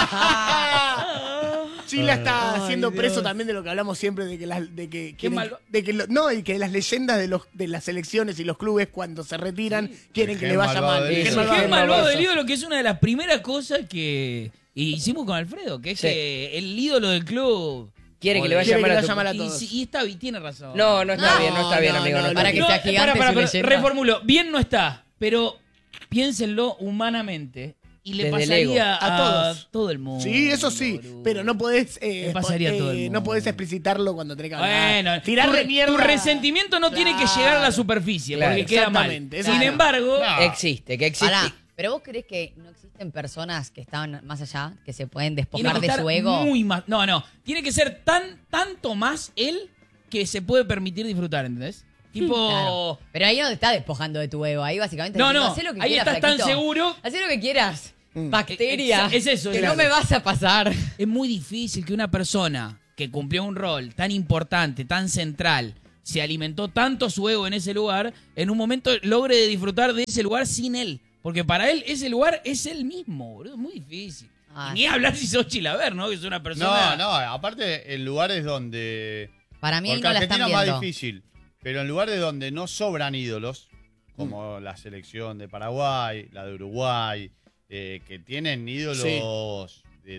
Chila está Ay, siendo preso Dios. también de lo que hablamos siempre, de que Qué quieren- mal- de que no, y que las leyendas de las selecciones y los clubes cuando se retiran quieren que Qué le vaya malvado mal. del Qué ídolo. malvado Qué del malvado ídolo. del ídolo, que es una de las primeras cosas que hicimos con Alfredo, que es Sí. que el ídolo del club Quiere que le vaya Quiere mal que a le tu... vaya mal a y, todos. sí, y está, tiene razón. No, no está bien, no está bien, no, amigo. no, no para está que bien. sea gigante para, su leyenda. reformulo. Bien no está, pero piénsenlo humanamente y le Desde el pasaría ego. A todos. todo el mundo. Sí, eso sí, boludo. pero no podés, Le pasaría a todo el no mundo. podés explicitarlo cuando tenés que hablar. Bueno, Tirarle tu mierda. resentimiento no tiene que llegar a la superficie, Claro, porque queda mal. exactamente, eso Sin sí. embargo, No. Existe, que existe. Pará, pero vos creés que no existen personas que están más allá, que se pueden tiene despojar que de estar su ego. muy más. No, tiene que ser tanto más él que se puede permitir disfrutar, ¿entendés? Tipo. Claro. Pero ahí no te estás despojando de tu ego. Ahí básicamente No, diciendo, no, hacé lo que ahí quieras, estás tan flaquito. seguro. Hacé lo que quieras. Bacteria. Es eso, Que claro. no me vas a pasar. Es muy difícil que una persona que cumplió un rol tan importante, tan central, se alimentó tanto su ego en ese lugar, en un momento logre disfrutar de ese lugar sin él. Porque para él ese lugar es él mismo, boludo. Es muy difícil. Ay. Y ni hablar si sos Chilaver, ¿no? Que es una persona... No, aparte en lugares donde... Para mí ahí Porque no la están Argentina es viendo. más difícil, pero en lugares donde no sobran ídolos, como la selección de Paraguay, la de Uruguay, que tienen ídolos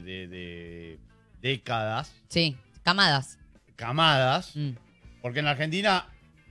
de décadas, Sí, camadas. camadas, Mm. porque en Argentina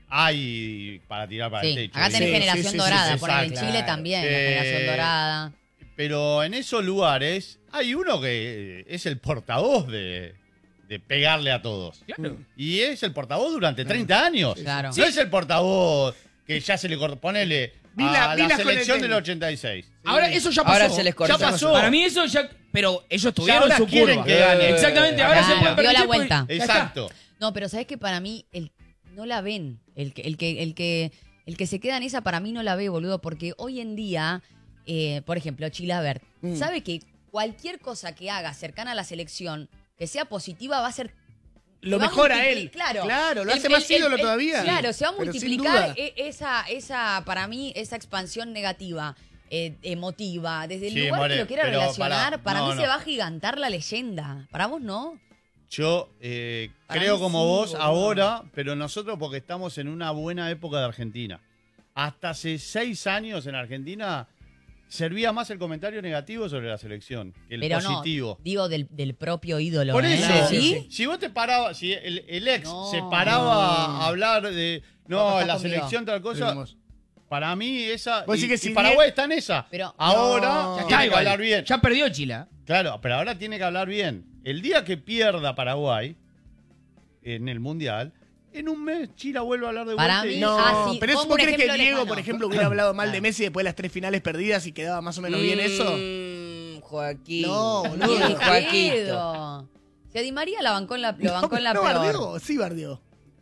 hay para tirar para el Sí, techo. acá tenés Sí, generación sí, sí, dorada. sí, Por ahí en exacto. Chile también, la generación dorada. Pero en esos lugares hay uno que es el portavoz de pegarle a todos. Claro. Y es el portavoz durante 30 años. Claro. No es el portavoz que ya se le cortó. Ponele a la Vilas con el selección del tenis. 86. Ahora eso ya pasó. Ahora se les corta. Ya pasó. Para mí eso ya... Pero ellos tuvieron ahora su quieren curva. que gane. Exactamente, ahora Claro, se puede dio la permitir vuelta. porque- ya está. Exacto. No, pero sabés que para mí no la ven. El que se queda en esa para mí no la ve, boludo, porque hoy en día, por ejemplo, Chilavert, sabe que cualquier cosa que haga cercana a la selección, que sea positiva, va a ser Lo se va mejor a multipli- él. Claro. Lo hace más ídolo todavía. Claro, se va a Pero sin multiplicar duda. esa, para mí, esa expansión negativa, emotiva, desde el Sí, lugar More, que lo quiera pero relacionar, para no, mí no. se va a gigantar la leyenda. Para vos no. Yo Para creo mí como sí, vos boludo. ahora, pero nosotros porque estamos en una buena época de Argentina. Hasta hace 6 años en Argentina servía más el comentario negativo sobre la selección que el Pero positivo. no, digo del propio ídolo. Por ¿eh? eso, ¿Sí? si vos te parabas, si el ex No. se paraba a hablar de Papá, la estás conmigo. selección tal cosa, Tenemos. para mí esa Vos y, decís que y si Paraguay está en esa. Pero- ahora No. Ya tiene está que igual. hablar bien. Ya perdió Chila. Claro, pero ahora tiene que hablar bien. El día que pierda Paraguay en el Mundial, en un mes Chila vuelve a hablar de Para vuelta y- mí- No, Ah, sí, pero eso pongo vos un crees que ejemplo Diego, lejano. por ejemplo, hubiera hablado mal de Messi después de las 3 finales perdidas y quedaba más o menos bien eso. Joaquín. No, boludo. Bien, ¡Qué Joaquito. pedo! Si a Di María lo bancó en la peor. bardeó, sí bardeó.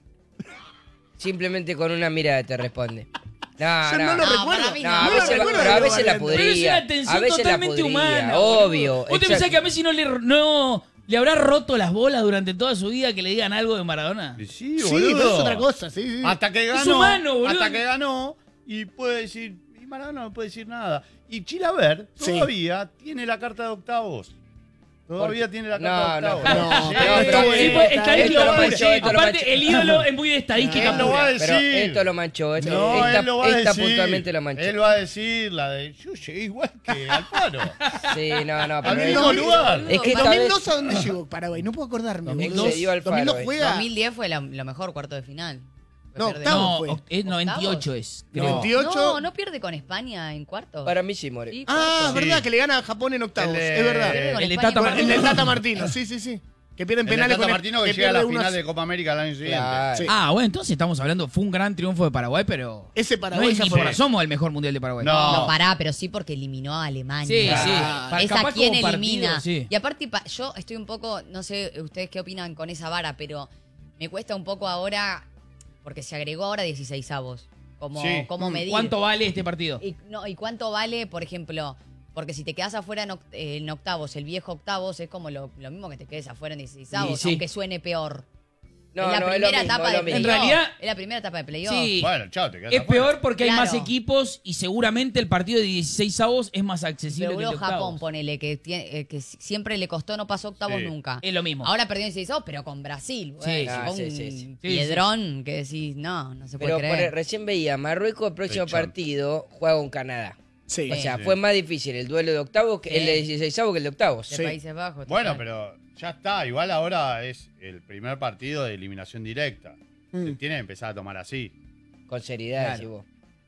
Simplemente con una mirada te responde. No, Yo no lo No, recuerdo. para mí No, no. a No lo veces, recuerdo pero a de veces la bardeando. Pero es una pudría. A atención veces la totalmente pudría. humana. Obvio. ¿Vos te pensás exacto. que a Messi no le habrá roto las bolas durante toda su vida que le digan algo de Maradona? Sí, Sí, boludo. pero es otra cosa, sí, sí. Hasta que ganó. Es humano, boludo. Hasta que ganó y puede decir. Y Maradona no puede decir nada. Y Chilavert Sí. todavía tiene la carta de octavos. Todavía tiene la No, carta de no, octavos. no, Sí, pero- pero- Sí, pues, estadística esto lo pura. manchó, esto lo Aparte, manchó. el ídolo es muy de estadística Él lo pura. va a Pero decir. esto lo manchó. Esta, No, esta, él lo va a esta decir. puntualmente lo manchó. Él va a decir la de yo llegué igual que Alfaro. Sí, no, no. Al Pero mismo lugar. es que esta vez 2002 ¿a dónde llegó Paraguay? No puedo acordarme. 2002 boludo. se dio Alfaro, 2002 juega. 2010 fue lo mejor cuarto de final. No, Pierde- octavo. No, fue? es 98 es. creo. 98. No pierde con España en cuarto. para mí sí, More. Sí, Ah, cuarto. verdad, que le gana a Japón en octavos. El de- Es verdad. Pierde con el de España Tata en El Martino. del Tata Martino, sí, sí, sí. Que pierden penales Tata con Martino que llega a la pierde final unos- de Copa América el año siguiente. Claro. Sí. Ah, bueno, entonces estamos hablando, fue un gran triunfo de Paraguay, pero Ese Paraguay no es ya ni fue. por asomo el mejor mundial de Paraguay. No. No, pará, pero sí porque eliminó a Alemania. Sí, sí. Es Capaz a quien como partido, elimina. sí. Y aparte, yo estoy un poco, no sé ustedes qué opinan con esa vara, pero me cuesta un poco ahora, porque se agregó ahora 16avos. Sí. Como medir. ¿Cuánto vale este partido? ¿Y cuánto vale, por ejemplo? Porque si te quedas afuera en octavos, el viejo octavos es como lo mismo que te quedes afuera en 16avos, Y sí. aunque suene peor. No, es la no, es lo primera mismo, etapa es de lo mismo. En playoff. realidad- Es la primera etapa de playoff. Sí. Bueno, chao, te quedas Es afuera. peor porque hay Claro. más equipos y seguramente el partido de 16avos es más accesible Pero que el de boludo, Japón, octavos. ponele, que siempre le costó, no pasó octavos Sí. nunca. Es lo mismo. Ahora perdió en 16avos, pero con Brasil. Sí, fue sí, un sí, sí. piedrón que decís, no se Pero puede creer. recién veía, Marruecos el próximo Pechón. partido juega con Canadá. Sí. O sea, Sí. fue más difícil el duelo de octavos que Sí. el de 16avos que el de octavos. De Sí. Países Bajos. Bueno, total. pero ya está. Igual ahora es el primer partido de eliminación directa. Se tiene que empezar a tomar así. Con seriedad, Claro. decís vos.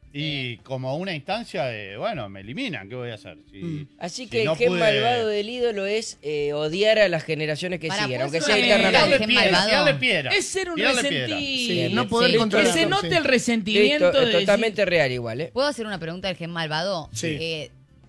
Y como una instancia de, bueno, me eliminan, ¿qué voy a hacer? Si, Así si que no el gen pude- malvado del ídolo es odiar a las generaciones que Para, siguen, ¿puedo aunque hacer sea una internamente. pregunta? Tirarle Gen piedra, malvado. tirarle piedra. Es ser un Tirarle piedra. resentido. Sí, no poder Sí. controlar. Que se note el Sí, resentimiento de decir- totalmente real igual, ¿eh? ¿Puedo hacer una pregunta del gen malvado? Sí.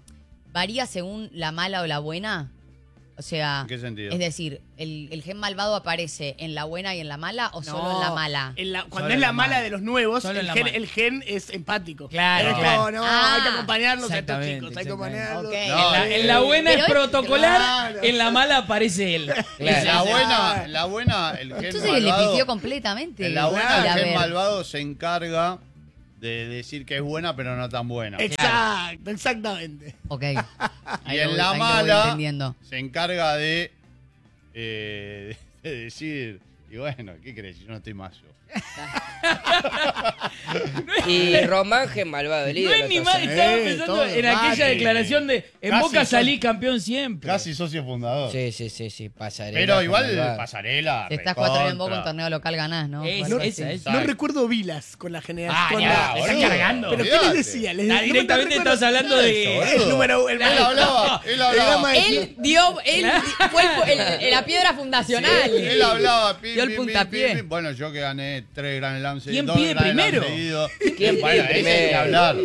¿Varía según la mala o la buena? O sea, ¿En qué sentido? es decir, ¿el gen malvado aparece en la buena y en la mala o solo en la mala? Cuando Solo es en la la mala mala. de los nuevos, Solo en el la gen, mala. el gen es empático. Claro, Es claro. como, no, Ah, hay que acompañarlos a estos exactamente, chicos, hay que exactamente. acompañarlos. Ok. No, En la buena Pero es es- protocolar, Claro. en la mala aparece él. Claro. La buena, el gen Entonces le malvado. pifió completamente. En la buena, Claro. el A gen ver. malvado se encarga de decir que es buena, pero no tan buena. Exacto, exactamente. Ok. Y Ahí en lo voy- la ahí lo voy mala entendiendo. se encarga de decir, y bueno, ¿qué crees? Yo no estoy más yo. Y Román, gen malvado del No ídolo. es ni entonces. mal, estaba Sí, pensando todo, en aquella vale. declaración de en Casi Boca son- salí campeón siempre. Casi socio fundador. Sí, pasarela. Pero gen igual malvado. pasarela. Si estás 4 años en Boca, recontra. un torneo local ganás, ¿no? Es- Bueno, esa, sí. esa. No recuerdo Vilas con la generación. Ah, con ya, la- le están boludo. cargando. ¿Pero qué Olvidate. les decía? Les Ah, no me directamente recuerdo. estás hablando de... El número... Él hablaba. El gama Él fue la piedra fundacional. Él hablaba, Dio el puntapié. Bueno, yo que gané 3 Grand Slam seguidos. ¿Quién 2 pide Grand Slam primero? seguidos. ¿Quién Bueno, pide ese hay que primero? hablar.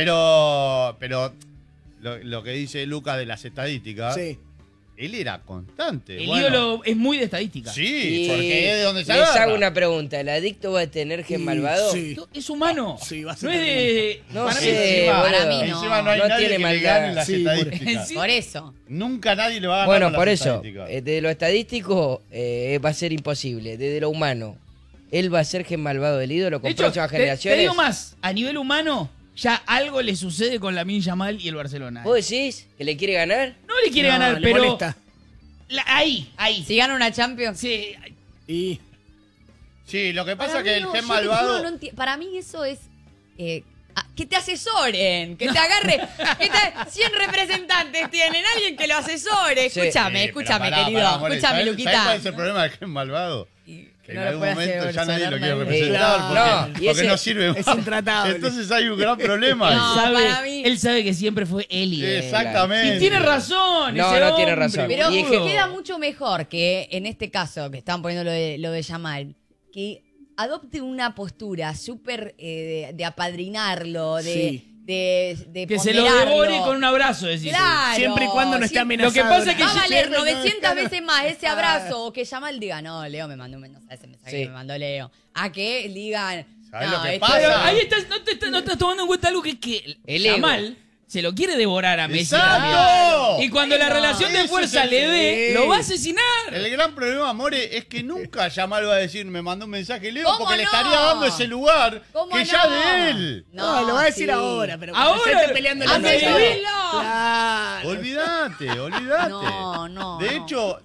Pero lo que dice Luca de las estadísticas, Sí. él era constante. El Bueno, ídolo es muy de estadística. Sí, Y porque es de donde se les agarra. hago una pregunta. ¿El adicto va a tener gen Y- malvado? sí. Es humano. Sí, va a ser No es de... No para mí sé, encima- boludo. para mí no. Encima no hay No nadie tiene que le maldad. gane las Sí, por- estadísticas. Sí. Por eso. Nunca nadie le va a ganar Bueno, las por eso, estadísticas. desde lo estadístico va a ser imposible. Desde lo humano, él va a ser gen malvado del ídolo De con hecho, próximas te generaciones. digo más. A nivel humano, ya algo le sucede con Lamine Yamal y el Barcelona. ¿Vos decís que le quiere ganar? No le quiere No, ganar, le pero... molesta. Ahí. Si gana una Champions. Sí, Y... Sí, lo que pasa Para es que mí el no, gen yo te juro, malvado... no para mí eso es que te asesoren, que te agarre, 100 representantes tienen, alguien que lo asesore. Sí. Escúchame, pero escúchame, pará, querido, pará, More, escúchame, ¿sabés Luquita. cuál es el problema del gen malvado? Que no en lo algún puede momento ya nadie lo quiere asesorar representar nadie. porque, No, y porque ese no sirve es más. intratable. Entonces hay un gran problema. No, sabe, para mí- él sabe que siempre fue él. Exactamente. Y tiene razón. No, ese no tiene hombre, razón. Pero Y es que queda mucho mejor que en este caso, que estaban poniendo lo de Yamal, que adopte una postura súper de apadrinarlo, Sí. de Que se lo ponderarlo. devore con un abrazo, decís. Claro. Siempre y cuando no esté Siempre- amenazado. Lo que pasa es que Va a valer Siempre no- 900 veces más ese abrazo o que Yamal diga, no, Leo me mandó un mensaje, ese mensaje Sí. que me mandó Leo. A que digan, ¿Sabés no, lo que esto- pasa? Pero ahí estás, no estás tomando en cuenta algo que es que El ego. Yamal se lo quiere devorar a Messi ¡Exacto! también. Y cuando la No, relación de eso fuerza es el- le dé, lo va a asesinar. El gran problema, More, es que nunca Yamal va a decir, me mandó un mensaje Leo, ¿Cómo porque le no? estaría dando ese lugar ¿Cómo que no? ya de él. No, lo va a decir sí. ahora, pero cuando Ahora, se esté peleando en la ¡hacelo! noche. Claro. Olvídate. No. De hecho,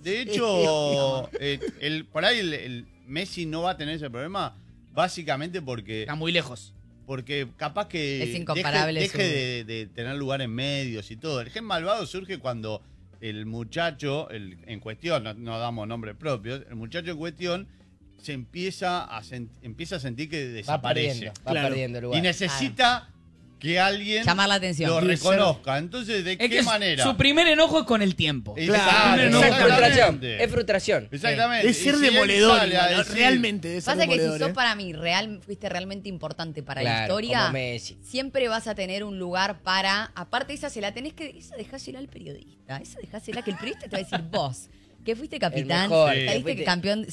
por ahí el Messi no va a tener ese problema, básicamente Está muy lejos. porque capaz que Es incomparable deje de tener lugar en medios y todo. El gen malvado surge cuando el muchacho en cuestión, no damos nombres propios, el muchacho en cuestión se empieza a sentir que desaparece. Va perdiendo el lugar. Y necesita que alguien Llamar la atención. lo Sí, reconozca. Entonces, ¿de Es qué que manera? su primer enojo es con el tiempo. Exacto, Claro, Es exactamente. frustración. Es frustración. Exactamente. Es ser Y si él demoledor, sale a igual, decir- realmente de ser Pasa que si demoledor. sos para mí fuiste realmente importante para la Claro, historia, como Messi. siempre vas a tener un lugar para. Aparte, esa dejásela al periodista. Esa dejásela que el periodista te va a decir vos. Que fuiste capitán, mejor, que saliste fuiste- campeón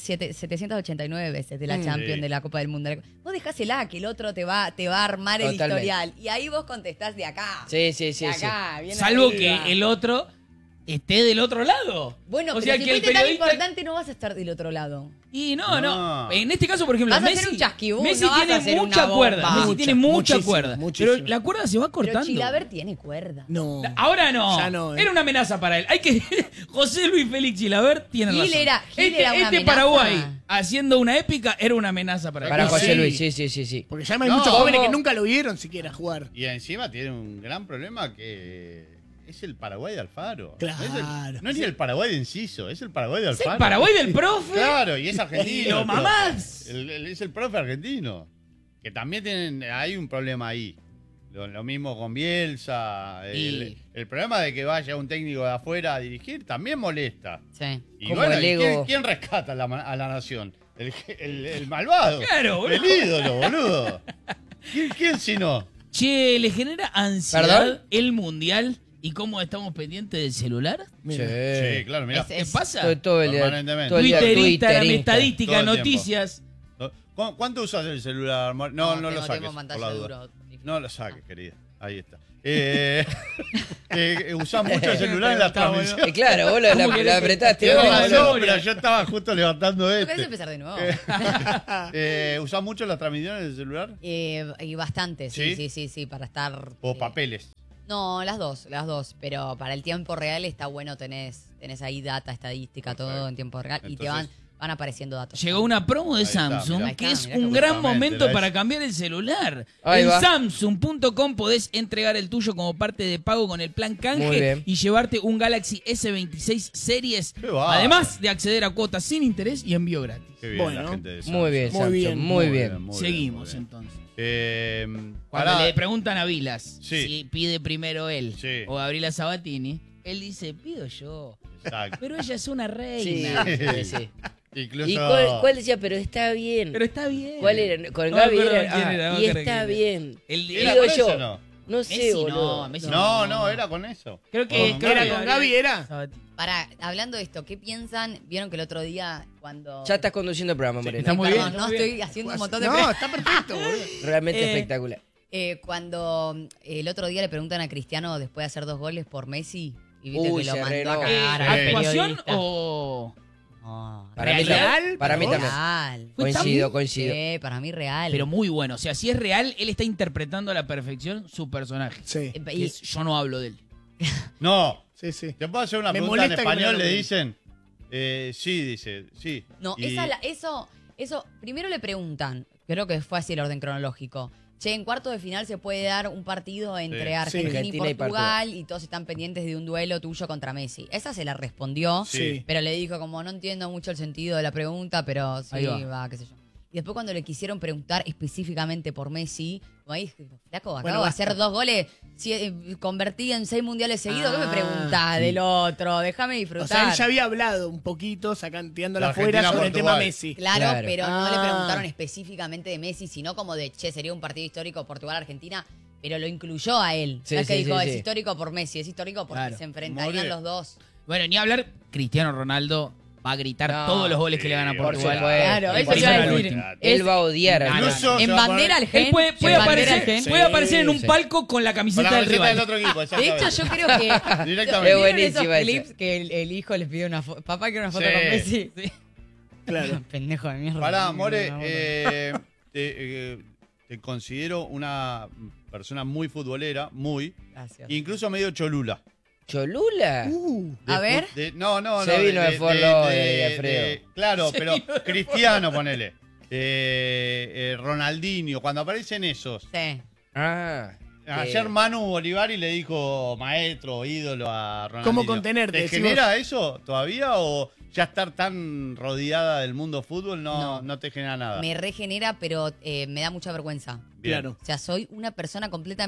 789 veces de la Mm. Champions, Sí. de la Copa del Mundo. Vos dejásela, que el otro te va a armar el Totalmente. historial. Y ahí vos contestás de acá. Sí. De acá, bien Salvo arriba. que el otro esté del otro lado. Bueno, o pero sea si que el fuiste tan periodista. importante no vas a estar del otro lado. Y no. No. En este caso, por ejemplo, Vas a Messi, hacer un chasquibú, Messi no vas a tiene hacer mucha una cuerda. bomba. Messi tiene mucha Muchísimo, cuerda. muchísimo. Pero la cuerda se va Pero cortando. Chilaver tiene cuerda. No. Ahora no. Ya no, Era una amenaza para él. Hay que José Luis Félix Chilaver tiene Gil razón. era una este amenaza. Paraguay haciendo una épica era una amenaza para él. Para Sí. José Luis, sí. Porque ya hay No, muchos jóvenes ¿cómo? que nunca lo vieron siquiera jugar. Y encima tiene un gran problema que es el Paraguay de Alfaro. Claro. No es ni el Paraguay de Enciso, es el Paraguay de Es Alfaro. el Paraguay del profe. Claro, y es argentino. Y lo el profe. mamás. Es el profe argentino. Que también hay un problema ahí. Lo mismo con Bielsa. El problema de que vaya un técnico de afuera a dirigir también molesta. Sí. Y Como bueno, el ¿y ego. ¿quién rescata a la nación? El malvado. Claro, boludo. El ídolo, boludo. ¿Quién si no? Che, ¿le genera ansiedad ¿Perdón? el mundial y cómo estamos pendientes del celular? Mira. Sí, claro, mirá. ¿Qué pasa? Todo el día. Permanentemente. Todo el día Twitter, Instagram, Twitter, estadística, todo el tiempo. noticias. ¿Cuánto usas el celular? No lo tengo saques. tiempo en Por pantalla la duda. duro. No lo saques, querida. Ahí está. Usás mucho el celular en la transmisión. Claro, vos la apretaste. Tengo vos. la No, memoria. pero yo estaba justo levantando ¿Puedes este. empezar de nuevo? ¿Usás mucho las transmisiones del celular? Y bastante, sí, para estar... ¿O papeles? No, las dos, pero para el tiempo real está bueno, tenés ahí data, estadística, Perfecto. todo en tiempo real y te Entonces- van apareciendo datos. Llegó una promo de Ahí está, Samsung mirá. que Ahí es está, mirá un qué gran justamente, momento la para es. cambiar el celular. Ahí en va. Samsung.com podés entregar el tuyo como parte de pago con el plan Muy canje bien. y llevarte un Galaxy S26 Series. Qué bárbaro. Además de acceder a cuotas sin interés y envío gratis. Qué bien Bueno, la gente de Muy bien, Muy Samsung, bien. muy bien. muy Seguimos bien. entonces. Pará. Cuando le preguntan a Vilas Sí. si pide primero él Sí. o Gabriela Sabatini, él dice, pido yo. Exacto. Pero ella es una Sí, reina. sí. Incluso. ¿Y cuál decía? Pero está bien. Pero está bien. ¿Cuál era? Con No Gaby me acuerdo era. quién era, no me Y acuerdo está quién era. bien. El- ¿Era Digo con yo. eso o no? No sé, Messi boludo. no, Messi No, era con eso. Creo que ¿Era con Gaby, era? Sabatini. Hablando de esto, ¿qué piensan? Vieron que el otro día cuando... Ya estás conduciendo el programa, Morena. está muy Perdón, bien, no muy bien. estoy haciendo un montón de... No, está perfecto, boludo. Realmente Eh, espectacular. Cuando el otro día le preguntan a Cristiano después de hacer 2 goles por Messi y viste Uy, que lo se mandó renó. a cagar al ¿Actuación periodista. o...? No, Para mí ¿Real? también. Para mí ¿Para también. real. Fue tan Coincido. Sí, para mí real. Pero muy bueno. O sea, si es real, él está interpretando a la perfección su personaje. Sí, Eh, Que y- es, yo no hablo de él. No. sí, sí. ¿Te puedo hacer una Me pregunta en molesta que me español? lo Le nombren. dicen. Sí, dice. Sí. No, Y- eso, primero le preguntan, creo que fue así el orden cronológico. Che, en cuartos de final se puede dar un partido entre Sí. Argentina, Sí, Argentina y y Portugal y todos están pendientes de un duelo tuyo contra Messi. Esa se la respondió, Sí. pero le dijo como no entiendo mucho el sentido de la pregunta, pero sí, Ahí va. va, qué sé yo. Y después cuando le quisieron preguntar específicamente por Messi, como ahí, flaco, acabo Bueno, de basta. hacer 2 goles, convertí en 6 mundiales seguidos, ¿qué me Ah, preguntás del otro? Déjame disfrutar. O sea, él ya había hablado un poquito, tirándola La afuera Argentina, sobre el tema Portugal. Messi. Claro, Claro. pero no le Ah. preguntaron específicamente de Messi, sino como de, che, sería un partido histórico Portugal-Argentina, pero lo incluyó a él. Sí, No es que sí, dijo, sí, es sí. histórico por Messi, es histórico porque Claro. se enfrentarían More. los dos. Bueno, ni hablar, Cristiano Ronaldo va a gritar No, todos los goles que le gana a por Portugal. supuesto. Claro, Y eso por iba a eso decir. Él va a odiar a Incluso En se va a bandera al poner- gen. Él puede en bandera aparecer, al gen. puede aparecer en un Sí. palco con la Con camiseta la del camiseta rival. del otro equipo, De exactamente. hecho, yo creo que Directamente. Es ¿vieron buenísima esos esa. clips que el hijo les pide una foto? Papá quiere una foto Sí. con Messi. Claro. Pendejo de mierda. Pará, Sí, More, una foto. te considero una persona muy futbolera, muy, Gracias. incluso medio cholula. ¿Cholula? A ver. No, Se vino de Fort Lauderdale, Alfredo. claro, pero Cristiano, ponele. Ronaldinho, cuando aparecen esos. Sí. Ah. Ayer Manu Bolívar le dijo maestro, ídolo a Ronaldinho. ¿Cómo contenerte? ¿Te Decís genera eso todavía o ya estar tan rodeada del mundo fútbol no te genera nada? Me regenera, pero me da mucha vergüenza. Bien, Claro. O sea, soy una persona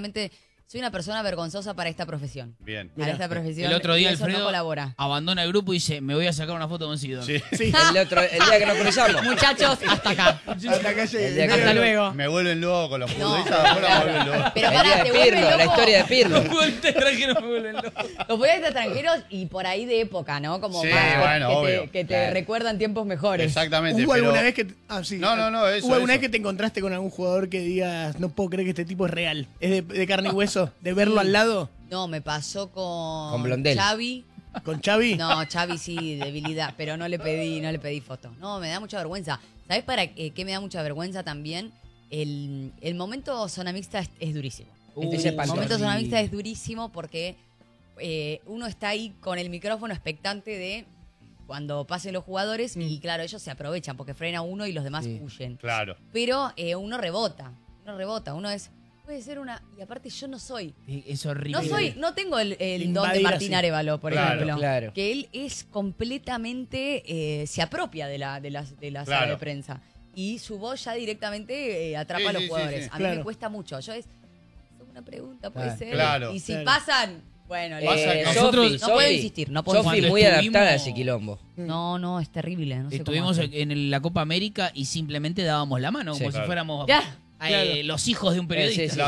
vergonzosa para esta profesión. bien. Para esta profesión. El otro día y eso Alfredo no colabora. abandona el grupo y dice, me voy a sacar una foto con Sidor. Sí. Sí. El día que nos cruzamos. Muchachos, hasta acá. Hasta acá llegué. El día que- Hasta luego. Me vuelven loco los No. futbolistas de afuera, me vuelven loco. Pero El pará, día te de vuelve Pirlo, la loco. historia de Pirlo. Los futbolistas extranjeros me vuelven loco. Los futbolistas extranjeros y por ahí de época, ¿no? Como Sí, más bueno, obvio. que te Claro. recuerdan tiempos mejores. Exactamente, ¿Hubo pero alguna vez que... sí. No, eso, ¿Hubo alguna eso. vez que te encontraste con algún jugador que digas, no puedo creer que este tipo es real? ¿Es de carne y hueso? ¿De verlo al lado? No, me pasó Con Blondel. Xavi. ¿Con Xavi? No, Xavi sí, debilidad, pero no le pedí fotos. No, me da mucha vergüenza. ¿Sabes para qué me da mucha vergüenza también? El momento zona mixta es durísimo. Es espantoso. El momento zona Sí. mixta es durísimo porque uno está ahí con el micrófono expectante de cuando pasen los jugadores y claro, ellos se aprovechan porque frena uno y los demás Sí. huyen. Claro. Pero uno rebota, uno es, puede ser una, y aparte yo no soy. Es horrible. No tengo el don de Invadir Martín así. Arevalo, por Claro, ejemplo. claro. Que él es completamente, se apropia de la sala Claro. de prensa. Y su voz ya directamente atrapa Sí, a los sí, jugadores. sí. A mí me Claro. cuesta mucho. Yo es una pregunta, puede Claro. ser. Claro. Y si Claro. pasan, bueno, Pasa- nosotros- no puedo insistir, no puedo Sofi insistir. muy Cuando adaptada a estuvimos- ese quilombo. No, es terrible. No sé Estuvimos cómo hace. en la Copa América y simplemente dábamos la mano, Sí. como Claro. si fuéramos Ya. los hijos de un periodista. Sí,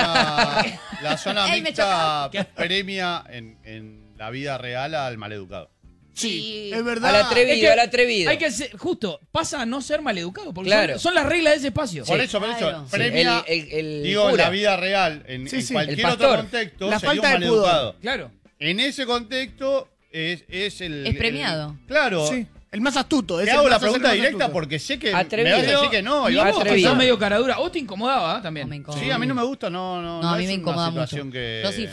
La zona Él me mixta premia en la vida real al maleducado. Sí, Sí. es verdad. Al atrevido, Es que al atrevido. Hay que ser, justo, pasa a no ser maleducado, porque Claro. son las reglas de ese espacio. Por eso, claro. Sí, premia, el digo, en cura. la vida real, en Sí, sí, cualquier el otro pastor. contexto, La sería un falta de pudor. maleducado. Claro. En ese contexto es el... Es premiado. claro. Sí, el más astuto. es Te el hago la más- es el pregunta más directa astuto. porque sé que Atrevido. me vas a decir que no. Y Iván. vos que atrevido. sos medio caradura. ¿O te incomodaba también? No me incomoda. Sí, a mí no me gusta, no No, a mí es me una incomoda mucho. situación que... Yo sí